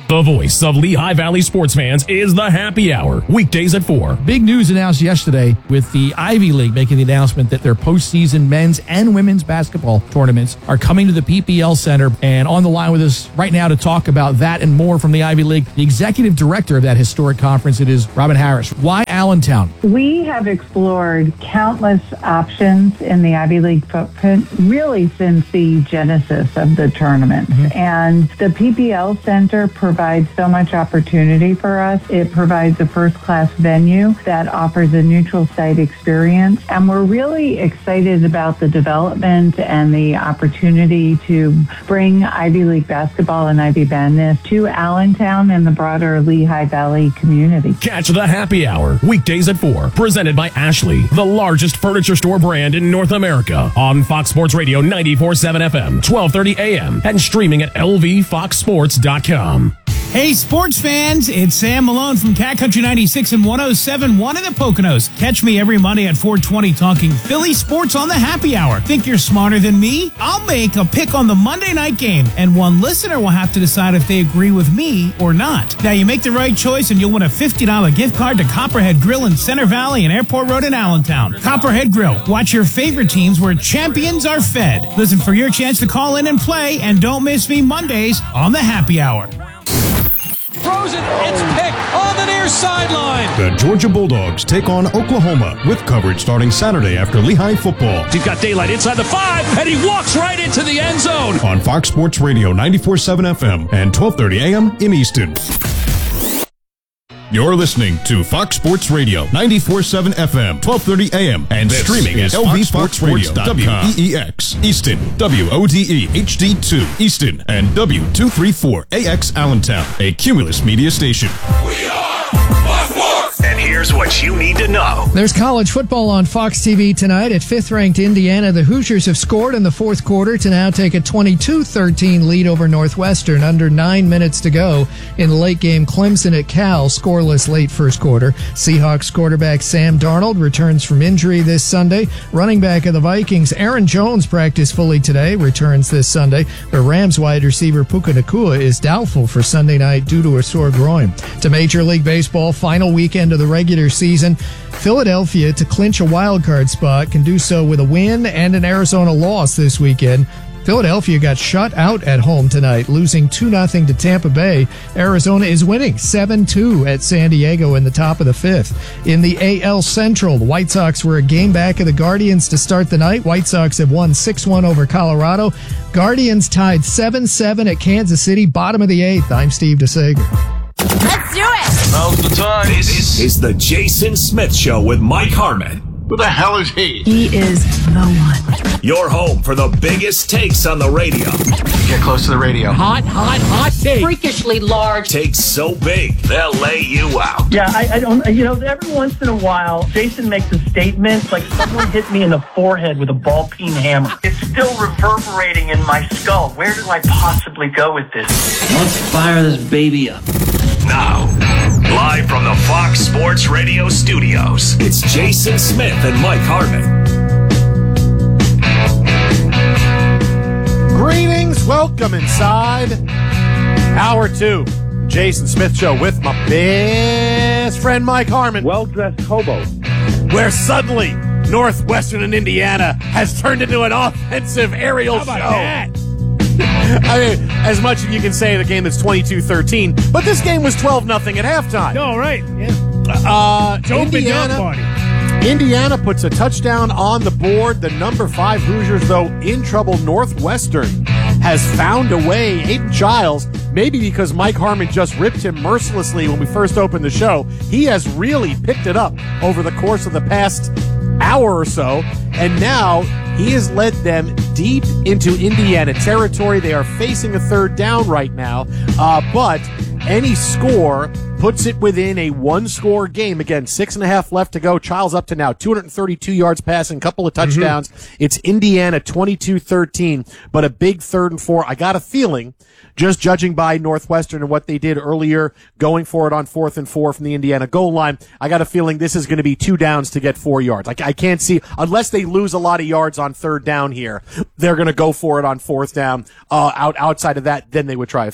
The voice of Lehigh Valley sports fans is the Happy Hour, weekdays at four. Big news announced yesterday with the Ivy League making the announcement that their postseason men's and women's basketball tournaments are coming to the P P L Center. And on the line with us right now to talk about that and more from the Ivy League, the executive director of that historic conference, it is Robin Harris. Why Allentown? We have explored countless options in the Ivy League footprint really since the genesis of the tournament. Mm-hmm. And the P P L Center provides so much opportunity for us. It provides a first-class venue that offers a neutral site experience. And we're really excited about the development and the opportunity to bring Ivy League basketball and Ivy Badness to Allentown and the broader Lehigh Valley community. Catch the Happy Hour, weekdays at four, presented by Ashley, the largest furniture store brand in North America, on Fox Sports Radio ninety-four point seven F M, twelve thirty A M, and streaming at L V fox sports dot com. Hey, sports fans, it's Sam Malone from Cat Country ninety-six and one oh seven point one in the Poconos. Catch me every Monday at four twenty talking Philly sports on the Happy Hour. Think you're smarter than me? I'll make a pick on the Monday night game, and one listener will have to decide if they agree with me or not. Now, you make the right choice, and you'll win a fifty dollars gift card to Copperhead Grill in Center Valley and Airport Road in Allentown. Copperhead Grill. Watch your favorite teams where champions are fed. Listen for your chance to call in and play, and don't miss me Mondays on the Happy Hour. Throws it, it's picked on the near sideline. The Georgia Bulldogs take on Oklahoma with coverage starting Saturday after Lehigh football. He's got daylight inside the five, and he walks right into the end zone. On Fox Sports Radio ninety-four point seven F M and twelve thirty A M in Easton. You're listening to Fox Sports Radio ninety-four point seven F M, twelve thirty A M, and This streaming at is L V Fox Fox Radio, W E E X, Easton, W O D E H D two, Easton, and W two thirty-four A X Allentown, a Cumulus media station. We are Fox Sports! And here's what you need to know. There's college football on Fox T V tonight. At fifth-ranked Indiana, the Hoosiers have scored in the fourth quarter to now take a twenty-two thirteen lead over Northwestern. Under nine minutes to go in the late game. Clemson at Cal, scoreless late first quarter. Seahawks quarterback Sam Darnold returns from injury this Sunday. Running back of the Vikings, Aaron Jones, practiced fully today, returns this Sunday. The Rams wide receiver Puka Nacua is doubtful for Sunday night due to a sore groin. To Major League Baseball, final weekend of the regular season. Philadelphia, to clinch a wild card spot, can do so with a win and an Arizona loss this weekend. Philadelphia got shut out at home tonight, losing two nothing to Tampa Bay. Arizona is winning seven two at San Diego in the top of the fifth. In the A L Central, the White Sox were a game back of the Guardians to start the night. White Sox have won six one over Colorado. Guardians tied seven seven at Kansas City, bottom of the eighth. I'm Steve DeSager. Let's do it! Now's the time. This is the Jason Smith Show with Mike Harmon. Who the hell is he? He is the one. Your home for the biggest takes on the radio. Get close to the radio. Hot, hot, hot take. Freakishly large. Takes so big, they'll lay you out. Yeah, I, I don't, you know, every once in a while, Jason makes a statement like someone hit me in the forehead with a ball peen hammer. It's still reverberating in my skull. Where do I possibly go with this? Let's fire this baby up. Now, live from the Fox Sports Radio studios, it's Jason Smith and Mike Harmon. Greetings, welcome inside hour two. Jason Smith Show with my best friend Mike Harmon. Well-dressed hobo. Where suddenly Northwestern and Indiana has turned into an offensive aerial How about show. that? I mean, as much as you can say the game is twenty-two thirteen, but this game was twelve nothing at halftime. No, right. Yeah. Uh, It's opened Indiana, up, buddy. Indiana puts a touchdown on the board. The number five Hoosiers, though, in trouble. Northwestern has found a way. Aiden Giles, maybe because Mike Harmon just ripped him mercilessly when we first opened the show, he has really picked it up over the course of the past hour or so, and now he has led them deep into Indiana territory. They are facing a third down right now, uh, but any score puts it within a one-score game. Again, six and a half left to go. Childs up to now two hundred thirty-two yards passing, couple of touchdowns. Mm-hmm. It's Indiana twenty-two thirteen, but a big third and four. I got a feeling, just judging by Northwestern and what they did earlier, going for it on fourth and four from the Indiana goal line, I got a feeling this is going to be two downs to get four yards. I, I can't see, unless they lose a lot of yards on third down here, they're going to go for it on fourth down. Uh, out outside of that, then they would try a field goal.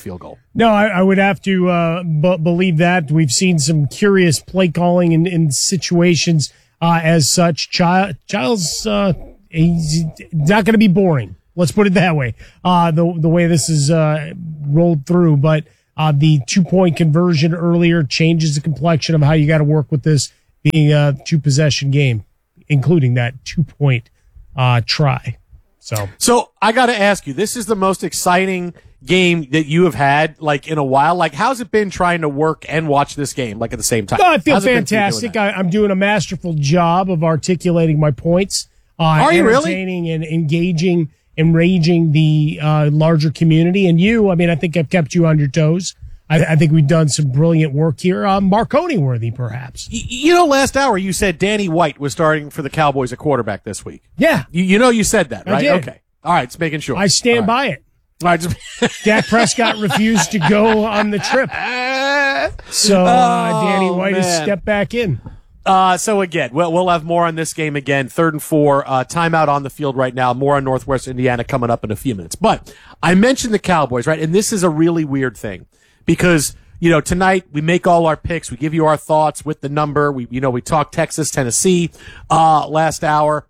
No, I, I would have to uh, b- believe that. We've seen some curious play calling in, in situations uh, as such. Child, Giles, uh, he's not going to be boring. Let's put it that way. Uh, the the way this is uh, rolled through, but uh, the two point conversion earlier changes the complexion of how you got to work with this being a two possession game, including that two point uh, try. So, so I got to ask you, this is the most exciting game that you have had like in a while. Like, how's it been trying to work and watch this game like at the same time? No, I feel How's fantastic. I, I'm doing a masterful job of articulating my points. Uh, Are you really? Entertaining and engaging, enraging the uh, larger community. And you, I mean, I think I've kept you on your toes. I, I think we've done some brilliant work here. Uh, Marconi worthy, perhaps. Y- you know, last hour you said Danny White was starting for the Cowboys at quarterback this week. Yeah. You, you know you said that, I right? did. Okay. All right, just making sure. I stand All by right. it. All right, just Dak Prescott refused to go on the trip. So uh, Oh, Danny White has man. stepped back in. Uh, so again, we'll, we'll have more on this game again. Third and four, uh, timeout on the field right now. More on Northwest Indiana coming up in a few minutes. But I mentioned the Cowboys, right? And this is a really weird thing because, you know, tonight we make all our picks. We give you our thoughts with the number. We, you know, we talk Texas, Tennessee, uh, last hour.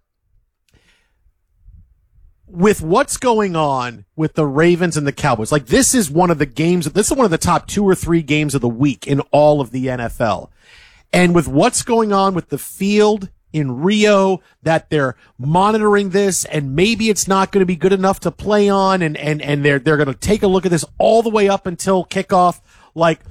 With what's going on with the Ravens and the Cowboys, like this is one of the games, this is one of the top two or three games of the week in all of the N F L. And with what's going on with the field in Rio, that they're monitoring this and maybe it's not going to be good enough to play on and, and, and they're, they're going to take a look at this all the way up until kickoff. Like,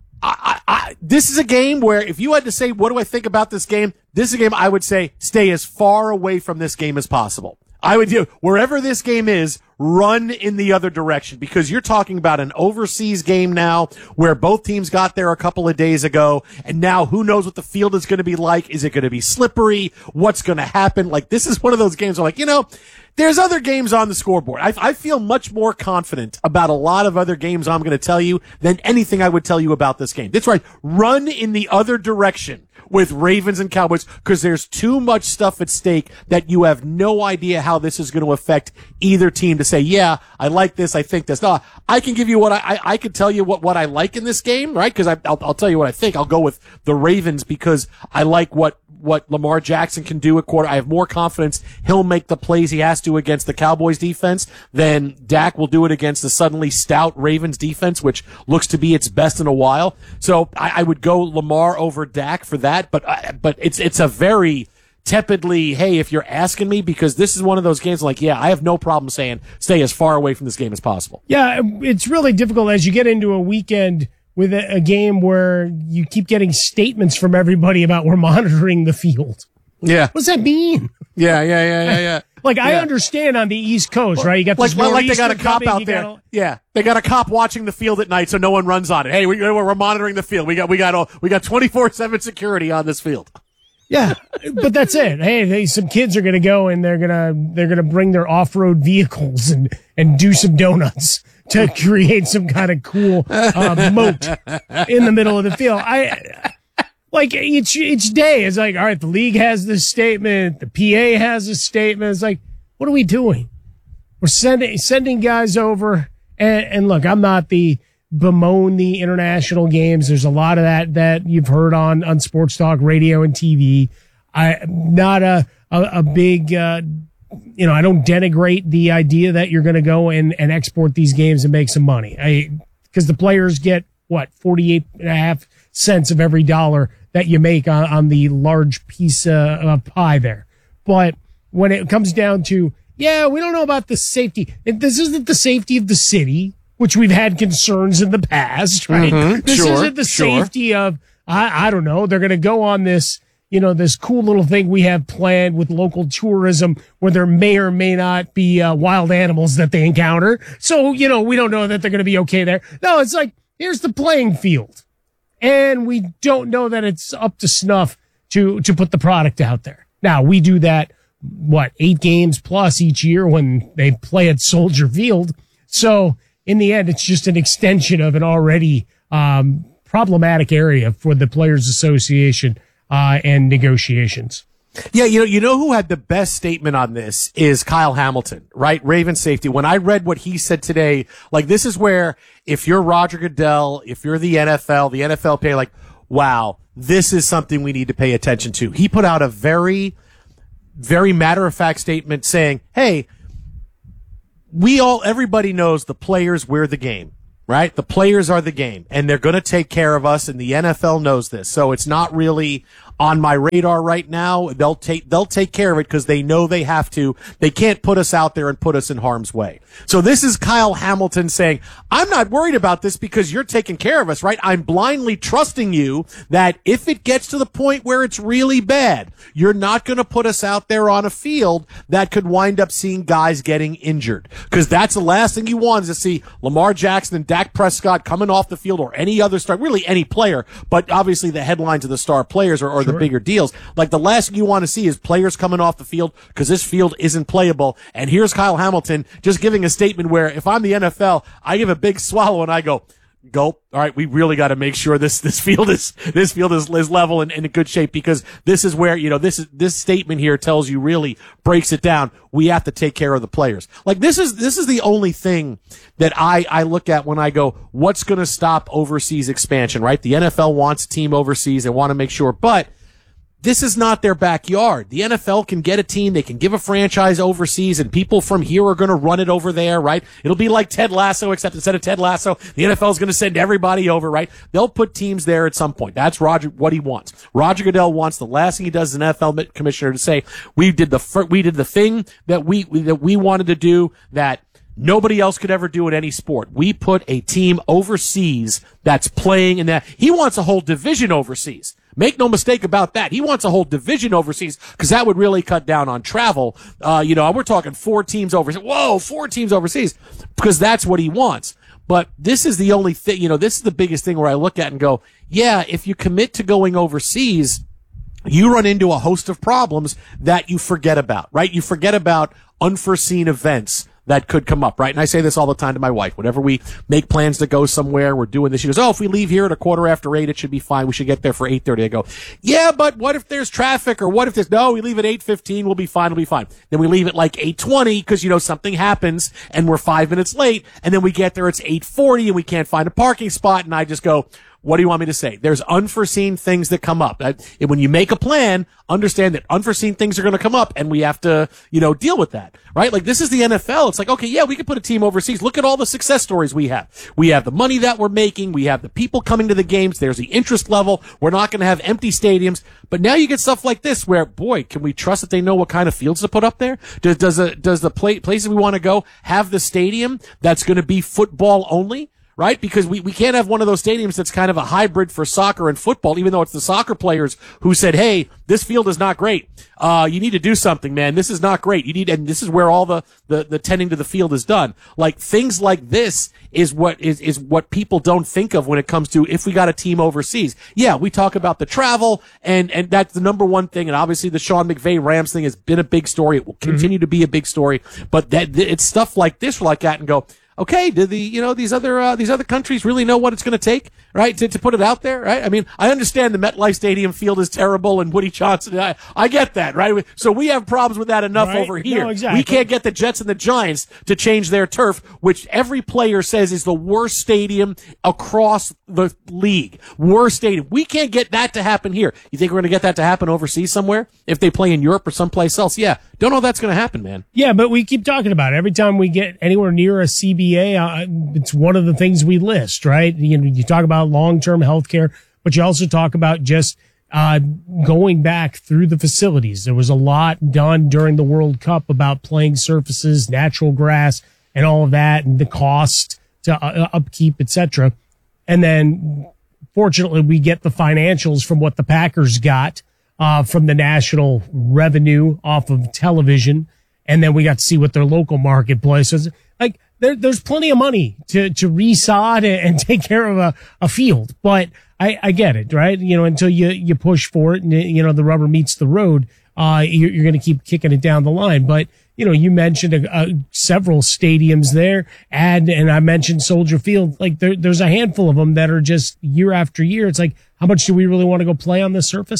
I, I, I, this is a game where if you had to say, what do I think about this game? This is a game I would say stay as far away from this game as possible. I would do wherever this game is, run in the other direction because you're talking about an overseas game now where both teams got there a couple of days ago. And now who knows what the field is going to be like? Is it going to be slippery? What's going to happen? Like this is one of those games where like, you know, there's other games on the scoreboard. I, I feel much more confident about a lot of other games I'm going to tell you than anything I would tell you about this game. That's right. Run in the other direction with Ravens and Cowboys because there's too much stuff at stake that you have no idea how this is going to affect either team to say, yeah, I like this. I think this. No, I can give you what I, I, I can tell you what, what I like in this game, right? Cause I, I'll, I'll tell you what I think. I'll go with the Ravens because I like what, what Lamar Jackson can do at quarter. I have more confidence he'll make the plays he has to against the Cowboys defense than Dak will do it against the suddenly stout Ravens defense, which looks to be its best in a while. So I, I would go Lamar over Dak for that, but, uh, but it's, it's a very tepidly, hey, if you're asking me, because this is one of those games like, yeah, I have no problem saying stay as far away from this game as possible. Yeah, it's really difficult as you get into a weekend with a, a game where you keep getting statements from everybody about we're monitoring the field. Yeah. What does that mean? Yeah, yeah, yeah, yeah, yeah. Like, I Yeah. understand on the East Coast, right? You got this like, like they got a nor'easter cop coming, out you there. gotta- Yeah, they got a cop watching the field at night so no one runs on it. Hey, we, we're monitoring the field. We got we got all, we got twenty-four seven security on this field. Yeah, but that's it. Hey, they, some kids are going to go and they're going to they're going to bring their off-road vehicles and and do some donuts to create some kind of cool uh, moat in the middle of the field. I like each each day is like, all right, the league has this statement, the P A has a statement. It's like, what are we doing? We're sending sending guys over, and, and look, I'm not the bemoan the international games. There's a lot of that that you've heard on on sports talk radio and T V. I not a a, a big uh, you know, I don't denigrate the idea that you're going to go and, and export these games and make some money. I because the players get what forty-eight and a half cents of every dollar that you make on, on the large piece uh, of pie there. But when it comes down to, yeah, we don't know about the safety. This isn't the safety of the city, which we've had concerns in the past, right? Mhm, this sure, isn't the sure. safety of, I, I don't know, they're going to go on this, you know, this cool little thing we have planned with local tourism where there may or may not be uh, wild animals that they encounter. So, you know, we don't know that they're going to be okay there. No, it's like, here's the playing field. And we don't know that it's up to snuff to, to put the product out there. Now, we do that, what, eight games plus each year when they play at Soldier Field. So in the end, it's just an extension of an already um, problematic area for the Players Association uh, and negotiations. Yeah, you know, you know who had the best statement on this is Kyle Hamilton, right? Raven safety. When I read what he said today, like this is where if you're Roger Goodell, if you're the N F L, the N F L pay like, wow, this is something we need to pay attention to. He put out a very, very matter of fact statement saying, hey, we all, everybody knows the players, we're the game. Right? The players are the game, and they're going to take care of us, and the N F L knows this. So it's not really on my radar right now. They'll take, they'll take care of it because they know they have to. They can't put us out there and put us in harm's way. So this is Kyle Hamilton saying, I'm not worried about this because you're taking care of us, right? I'm blindly trusting you that if it gets to the point where it's really bad, you're not going to put us out there on a field that could wind up seeing guys getting injured. Because that's the last thing you want is to see Lamar Jackson and Dak Prescott coming off the field or any other star, really any player, but obviously the headlines of the star players are, are sure. the bigger deals. Like the last thing you want to see is players coming off the field because this field isn't playable. And here's Kyle Hamilton just giving a statement where if I'm the N F L, I give a big swallow and I go, gulp. All right, we really got to make sure this this field is this field is, is level and, and in good shape because this is where, you know, this is this statement here tells you really breaks it down. We have to take care of the players. Like this is this is the only thing that I I look at when I go, what's going to stop overseas expansion, right? The N F L wants a team overseas. They want to make sure, but this is not their backyard. The N F L can get a team. They can give a franchise overseas and people from here are going to run it over there, right? It'll be like Ted Lasso, except instead of Ted Lasso, the N F L is going to send everybody over, right? They'll put teams there at some point. That's Roger, what he wants. Roger Goodell wants the last thing he does as an N F L commissioner to say, we did the, fir- we did the thing that we, that we wanted to do that nobody else could ever do in any sport. We put a team overseas that's playing in that. He wants a whole division overseas. Make no mistake about that. He wants a whole division overseas because that would really cut down on travel. Uh, you know, we're talking four teams overseas. Whoa, four teams overseas because that's what he wants. But this is the only thing, you know, this is the biggest thing where I look at and go, yeah, if you commit to going overseas, you run into a host of problems that you forget about, right? You forget about unforeseen events that could come up, right? And I say this all the time to my wife. Whenever we make plans to go somewhere, we're doing this. She goes, oh, if we leave here at a quarter after eight, it should be fine. We should get there for eight thirty. I go, yeah, but what if there's traffic or what if there's, no, we leave at eight fifteen. We'll be fine. We'll be fine. Then we leave at like eight twenty because, you know, something happens and we're five minutes late. And then we get there, it's eight forty and we can't find a parking spot. And I just go, what do you want me to say? There's unforeseen things that come up. That, when you make a plan, understand that unforeseen things are going to come up and we have to, you know, deal with that, right? Like this is the N F L. It's like, okay, yeah, we can put a team overseas. Look at all the success stories we have. We have the money that we're making. We have the people coming to the games. There's the interest level. We're not going to have empty stadiums. But now you get stuff like this where, boy, can we trust that they know what kind of fields to put up there? Does, does, a, does the play, places we want to go have the stadium that's going to be football only? Right? Because we, we can't have one of those stadiums that's kind of a hybrid for soccer and football, even though it's the soccer players who said, hey, this field is not great. Uh, you need to do something, man. This is not great. You need, and this is where all the, the, the tending to the field is done. Like things like this is what is, is what people don't think of when it comes to if we got a team overseas. Yeah, we talk about the travel and, and that's the number one thing. And obviously the Sean McVay Rams thing has been a big story. It will continue mm-hmm. to be a big story, but that, it's stuff like this like that and go, okay, do the, you know, these other, uh, these other countries really know what it's going to take, right, to, to put it out there, right? I mean, I understand the MetLife Stadium field is terrible and Woody Johnson, I, I get that, right? So we have problems with that enough right? over here. No, exactly. We can't get the Jets and the Giants to change their turf, which every player says is the worst stadium across the league. Worst stadium. We can't get that to happen here. You think we're going to get that to happen overseas somewhere? If they play in Europe or someplace else? Yeah. Don't know if that's going to happen, man. Yeah, but we keep talking about it. Every time we get anywhere near a C B A, uh, it's one of the things we list, right? You know, you talk about long-term health care, but you also talk about just uh going back through the facilities. There was a lot done during the World Cup about playing surfaces, natural grass, and all of that, and the cost to uh, upkeep, et cetera. And then, fortunately, we get the financials from what the Packers got uh from the national revenue off of television, and then we got to see what their local marketplace is like. There, there's plenty of money to, to resod and, and take care of a, a field, but I, I get it, right? You know, until you, you push for it and, you know, the rubber meets the road, uh, you're, you're going to keep kicking it down the line. But, you know, you mentioned a, a, several stadiums there, and, and I mentioned Soldier Field. Like there, there's a handful of them that are just year after year. It's like, how much do we really want to go play on this surface?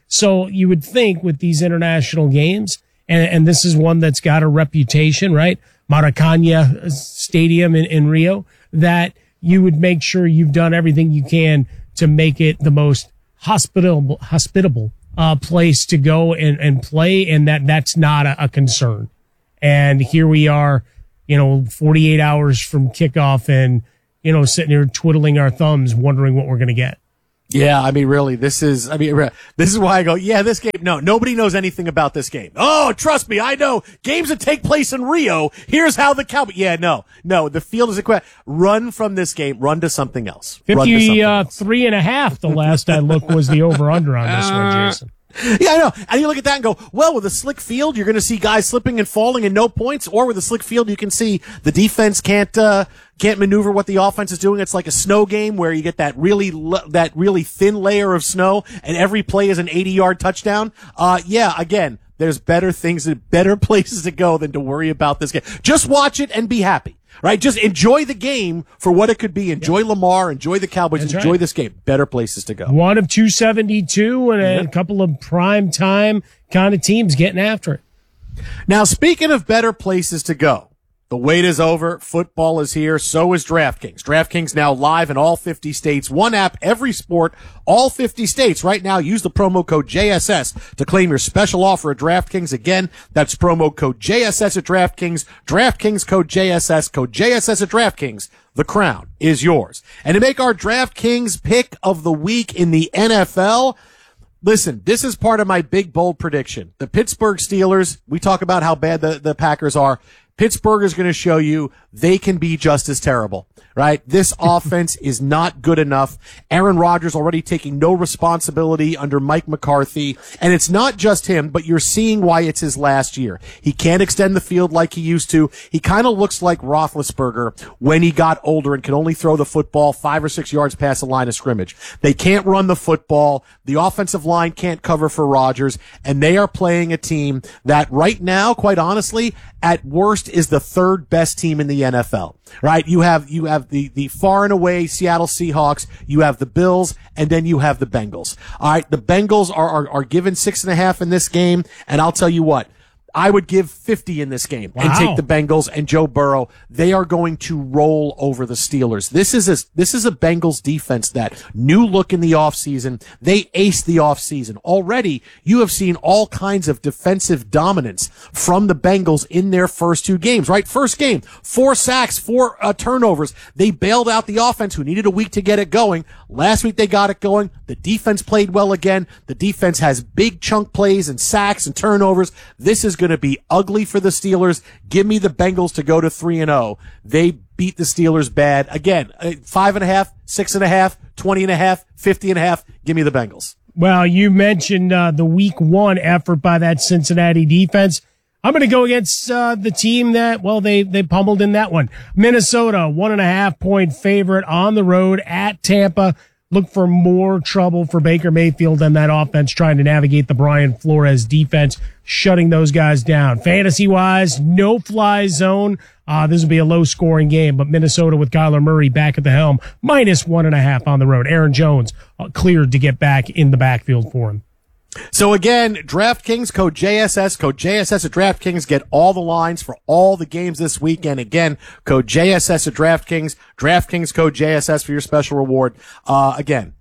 So you would think with these international games, and, and this is one that's got a reputation, right? Maracanã Stadium in, in Rio, that you would make sure you've done everything you can to make it the most hospitable, hospitable uh, place to go and, and play, and that that's not a, a concern. And here we are, you know, forty-eight hours from kickoff and, you know, sitting here twiddling our thumbs, wondering what we're going to get. Yeah, I mean, really, this is, I mean, this is why I go, yeah, this game, no, nobody knows anything about this game. Oh, trust me, I know. Games that take place in Rio, here's how the Cowboys, yeah, no, no, the field is equipped. Run from this game, run to something else. fifty-three and a half, the last I looked, was the over-under on this one, Jason. Yeah, I know. And you look at that and go, well, with a slick field, you're going to see guys slipping and falling and no points. Or with a slick field, you can see the defense can't, uh, can't maneuver what the offense is doing. It's like a snow game where you get that really, that really thin layer of snow and every play is an eighty yard touchdown. Uh, yeah, again, there's better things and better places to go than to worry about this game. Just watch it and be happy. Right? Just enjoy the game for what it could be. Enjoy yeah. Lamar, enjoy the Cowboys, That's enjoy right. this game. Better places to go. One of two seventy-two and a, yeah. a couple of prime time kind of teams getting after it. Now, speaking of better places to go, the wait is over. Football is here. So is DraftKings. DraftKings now live in all fifty states. One app, every sport, all fifty states. Right now, use the promo code J S S to claim your special offer at DraftKings. Again, that's promo code J S S at DraftKings. DraftKings code J S S, code J S S at DraftKings. The crown is yours. And to make our DraftKings pick of the week in the N F L, listen, this is part of my big, bold prediction. The Pittsburgh Steelers, we talk about how bad the, the Packers are. Pittsburgh is going to show you they can be just as terrible, right? This offense is not good enough. Aaron Rodgers already taking no responsibility under Mike McCarthy. And it's not just him, but you're seeing why it's his last year. He can't extend the field like he used to. He kind of looks like Roethlisberger when he got older and can only throw the football five or six yards past the line of scrimmage. They can't run the football. The offensive line can't cover for Rodgers. And they are playing a team that right now, quite honestly, at worst is the third best team in the N F L, right? You have, you have the, the far and away Seattle Seahawks, you have the Bills, and then you have the Bengals. All right. The Bengals are, are, are given six and a half in this game. And I'll tell you what, I would give fifty in this game wow. and take the Bengals and Joe Burrow. They are going to roll over the Steelers. This is a, this is a Bengals defense that new look in the offseason. They aced the offseason. Already, you have seen all kinds of defensive dominance from the Bengals in their first two games, right? First game, four sacks, four uh, turnovers. They bailed out the offense who needed a week to get it going. Last week they got it going. The defense played well again. The defense has big chunk plays and sacks and turnovers. This is going to be ugly for the Steelers. Give me the Bengals to go to three and oh. They beat the Steelers bad. Again, five and a half, six and a half, twenty and a half, fifty and a half. Give me the Bengals. Well, you mentioned uh, the week one effort by that Cincinnati defense. I'm going to go against uh, the team that, well, they, they pummeled in that one. Minnesota, one and a half point favorite on the road at Tampa. Look for more trouble for Baker Mayfield and that offense trying to navigate the Brian Flores defense, shutting those guys down. Fantasy-wise, no fly zone. Uh, this will be a low-scoring game, but Minnesota with Kyler Murray back at the helm, minus one and a half on the road. Aaron Jones uh, cleared to get back in the backfield for him. So again, DraftKings, code J S S, code J S S at DraftKings, get all the lines for all the games this weekend. Again, code J S S at DraftKings, DraftKings, code J S S for your special reward. Uh, again,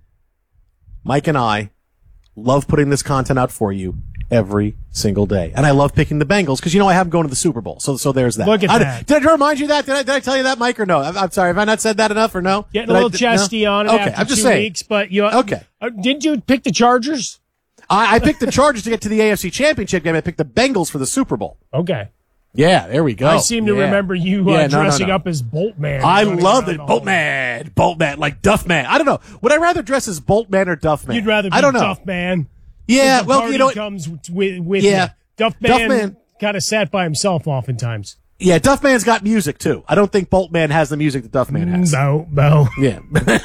Mike and I love putting this content out for you every single day. And I love picking the Bengals because, you know, I have them going to the Super Bowl. So, so there's that. Look at I, that. Did I remind you that? Did I, did I tell you that, Mike, or no? I'm, I'm sorry. Have I not said that enough or no? Getting did a little I, chesty no? on it okay, after I'm just two saying. weeks, but you, okay. Uh, didn't you pick the Chargers? I, I picked the Chargers to get to the A F C Championship game. I picked the Bengals for the Super Bowl. Okay. Yeah, there we go. I seem to yeah. remember you uh, yeah, no, dressing no, no. up as Boltman. I love it. Boltman. Boltman. Like Duffman. I don't know. Would I rather dress as Boltman or Duffman? You'd rather be I don't know. Duffman. Yeah, the well, party you know. comes with, with yeah. Duffman, Duffman kind of sat by himself oftentimes. Yeah, Duffman's got music, too. I don't think Boltman has the music that Duffman has. No, no. Yeah.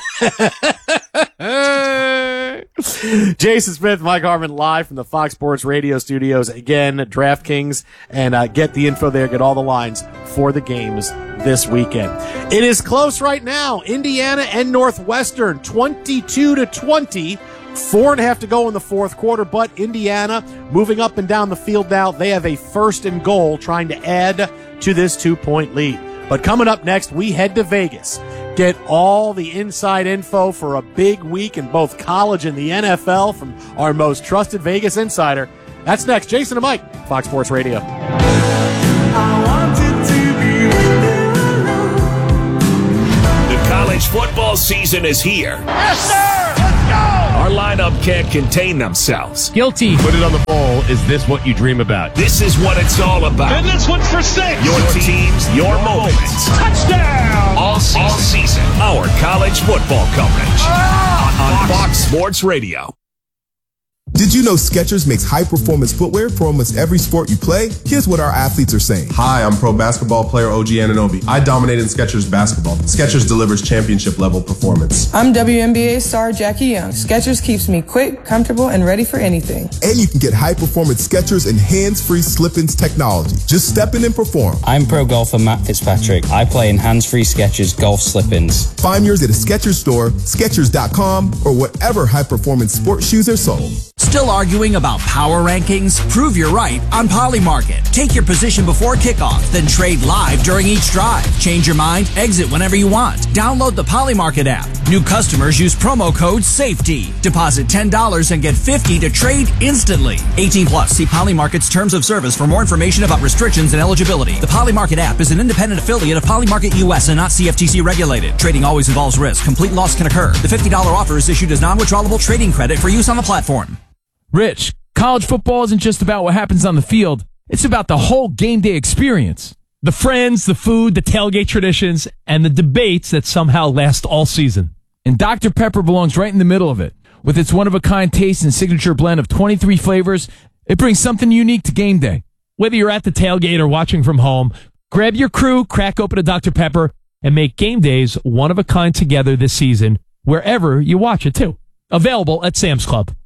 Jason Smith, Mike Harmon, live from the Fox Sports Radio studios. Again, DraftKings, and uh, get the info there. Get all the lines for the games this weekend. It is close right now. Indiana and Northwestern, twenty-two to twenty. Four and a half to go in the fourth quarter, but Indiana moving up and down the field now. They have a first and goal trying to add to this two-point lead. But coming up next, we head to Vegas. Get all the inside info for a big week in both college and the N F L from our most trusted Vegas insider. That's next. Jason and Mike, Fox Sports Radio. The college football season is here. Yes, sir! Let's go! Our lineup can't contain themselves. Guilty. Put it on the poll. Is this what you dream about? This is what it's all about. And this one's for six. Your teams, your moments. Touchdown! All season. All season. Our college football coverage on, on Fox Sports Radio. Did you know Skechers makes high-performance footwear for almost every sport you play? Here's what our athletes are saying. Hi, I'm pro basketball player O G Anunoby. I dominate in Skechers basketball. Skechers delivers championship-level performance. I'm W N B A star Jackie Young. Skechers keeps me quick, comfortable, and ready for anything. And you can get high-performance Skechers and hands-free slip-ins technology. Just step in and perform. I'm pro golfer Matt Fitzpatrick. I play in hands-free Skechers golf slip-ins. Find yours at a Skechers store, Skechers dot com, or whatever high-performance sports shoes are sold. Still arguing about power rankings? Prove you're right on Polymarket. Take your position before kickoff, then trade live during each drive. Change your mind, exit whenever you want. Download the Polymarket app. New customers use promo code SAFETY. Deposit ten dollars and get fifty dollars to trade instantly. eighteen plus. See Polymarket's terms of service for more information about restrictions and eligibility. The Polymarket app is an independent affiliate of Polymarket U S and not C F T C regulated. Trading always involves risk. Complete loss can occur. The fifty dollars offer is issued as non-withdrawable trading credit for use on the platform. Rich, college football isn't just about what happens on the field. It's about the whole game day experience. The friends, the food, the tailgate traditions, and the debates that somehow last all season. And Doctor Pepper belongs right in the middle of it. With its one-of-a-kind taste and signature blend of twenty-three flavors, it brings something unique to game day. Whether you're at the tailgate or watching from home, grab your crew, crack open a Doctor Pepper, and make game days one-of-a-kind together this season, wherever you watch it, too. Available at Sam's Club.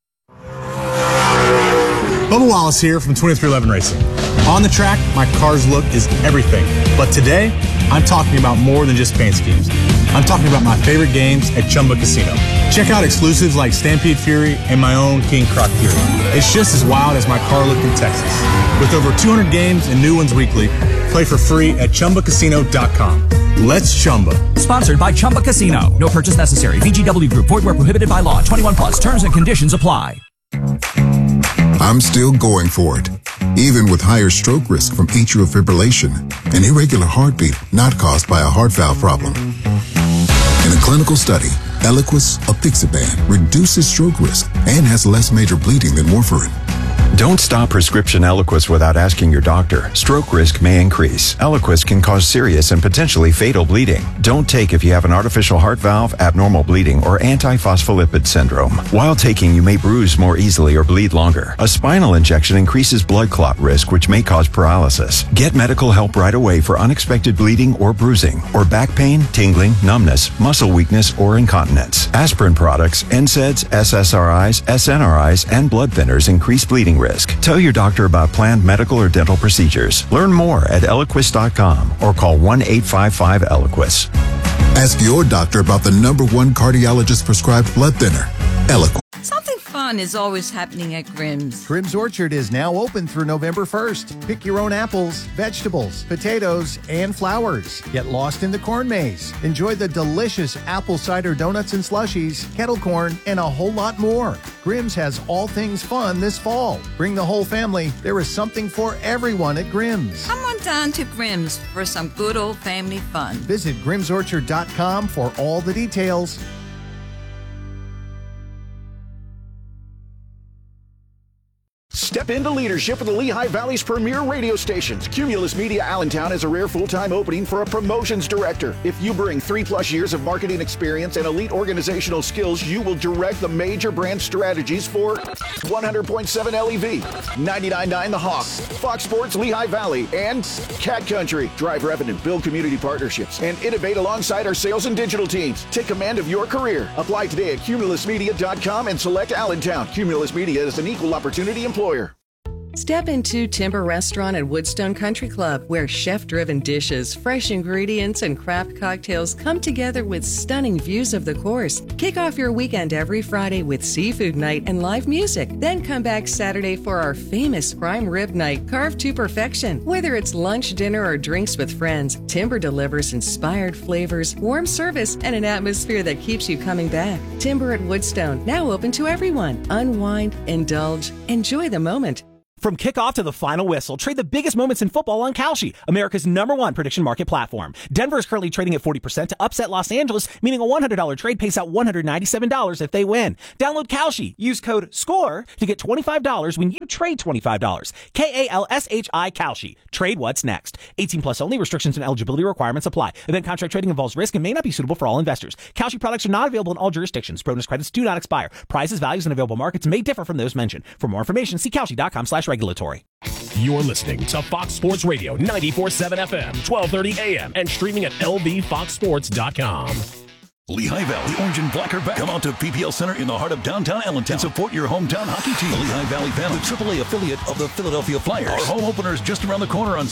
Bubba Wallace here from twenty-three eleven Racing. On the track, my car's look is everything. But today, I'm talking about more than just paint schemes. I'm talking about my favorite games at Chumba Casino. Check out exclusives like Stampede Fury and my own King Croc Fury. It's just as wild as my car look in Texas. With over two hundred games and new ones weekly, play for free at Chumba Casino dot com. Let's Chumba. Sponsored by Chumba Casino. No purchase necessary. V G W Group. Void where prohibited by law. twenty-one plus. Terms and conditions apply. I'm still going for it, even with higher stroke risk from atrial fibrillation, an irregular heartbeat not caused by a heart valve problem. In a clinical study, Eliquis apixaban reduces stroke risk and has less major bleeding than warfarin. Don't stop prescription Eliquis without asking your doctor. Stroke risk may increase. Eliquis can cause serious and potentially fatal bleeding. Don't take if you have an artificial heart valve, abnormal bleeding, or antiphospholipid syndrome. While taking, you may bruise more easily or bleed longer. A spinal injection increases blood clot risk, which may cause paralysis. Get medical help right away for unexpected bleeding or bruising, or back pain, tingling, numbness, muscle weakness, or incontinence. Aspirin products, N SAIDs, S S R Is, S N R Is, and blood thinners increase bleeding risk. Tell your doctor about planned medical or dental procedures. Learn more at Eliquis dot com or call one eight five five Eliquis. Ask your doctor about the number one cardiologist prescribed blood thinner, Eliquis. Something fun is always happening at Grimm's. Grimm's Orchard is now open through November first. Pick your own apples, vegetables, potatoes, and flowers. Get lost in the corn maze. Enjoy the delicious apple cider donuts and slushies, kettle corn, and a whole lot more. Grimm's has all things fun this fall. Bring the whole family. There is something for everyone at Grimm's. Come on down to Grimm's for some good old family fun. Visit grims orchard dot com for all the details. Step into leadership with the Lehigh Valley's premier radio stations. Cumulus Media Allentown has a rare full-time opening for a promotions director. If you bring three-plus years of marketing experience and elite organizational skills, you will direct the major brand strategies for one hundred point seven L E V, ninety-nine point nine The Hawk, Fox Sports Lehigh Valley, and Cat Country. Drive revenue, build community partnerships, and innovate alongside our sales and digital teams. Take command of your career. Apply today at cumulus media dot com and select Allentown. Cumulus Media is an equal opportunity employer. Step into Timber Restaurant at Woodstone Country Club, where chef-driven dishes, fresh ingredients, and craft cocktails come together with stunning views of the course. Kick off your weekend every Friday with seafood night and live music. Then come back Saturday for our famous prime rib night, carved to perfection. Whether it's lunch, dinner, or drinks with friends, Timber delivers inspired flavors, warm service, and an atmosphere that keeps you coming back. Timber at Woodstone, now open to everyone. Unwind, indulge, enjoy the moment. From kickoff to the final whistle, trade the biggest moments in football on Kalshi, America's number one prediction market platform. Denver is currently trading at forty percent to upset Los Angeles, meaning a one hundred dollars trade pays out one hundred ninety-seven dollars if they win. Download Kalshi. Use code SCORE to get twenty-five dollars when you trade twenty-five dollars. K A L S H I Kalshi. Trade what's next. eighteen plus only. Restrictions and eligibility requirements apply. Event contract trading involves risk and may not be suitable for all investors. Kalshi products are not available in all jurisdictions. Bonus credits do not expire. Prices, values, and available markets may differ from those mentioned. For more information, see Kalshi.com slash regulatory. You're listening to Fox Sports Radio ninety-four point seven F M, twelve thirty A M, and streaming at L B fox sports dot com. Lehigh Valley Orange and Black are back. Come out to P P L Center in the heart of downtown Allentown and support your hometown hockey team. The Lehigh Valley Phantoms, the triple A affiliate of the Philadelphia Flyers. Our home opener is just around the corner on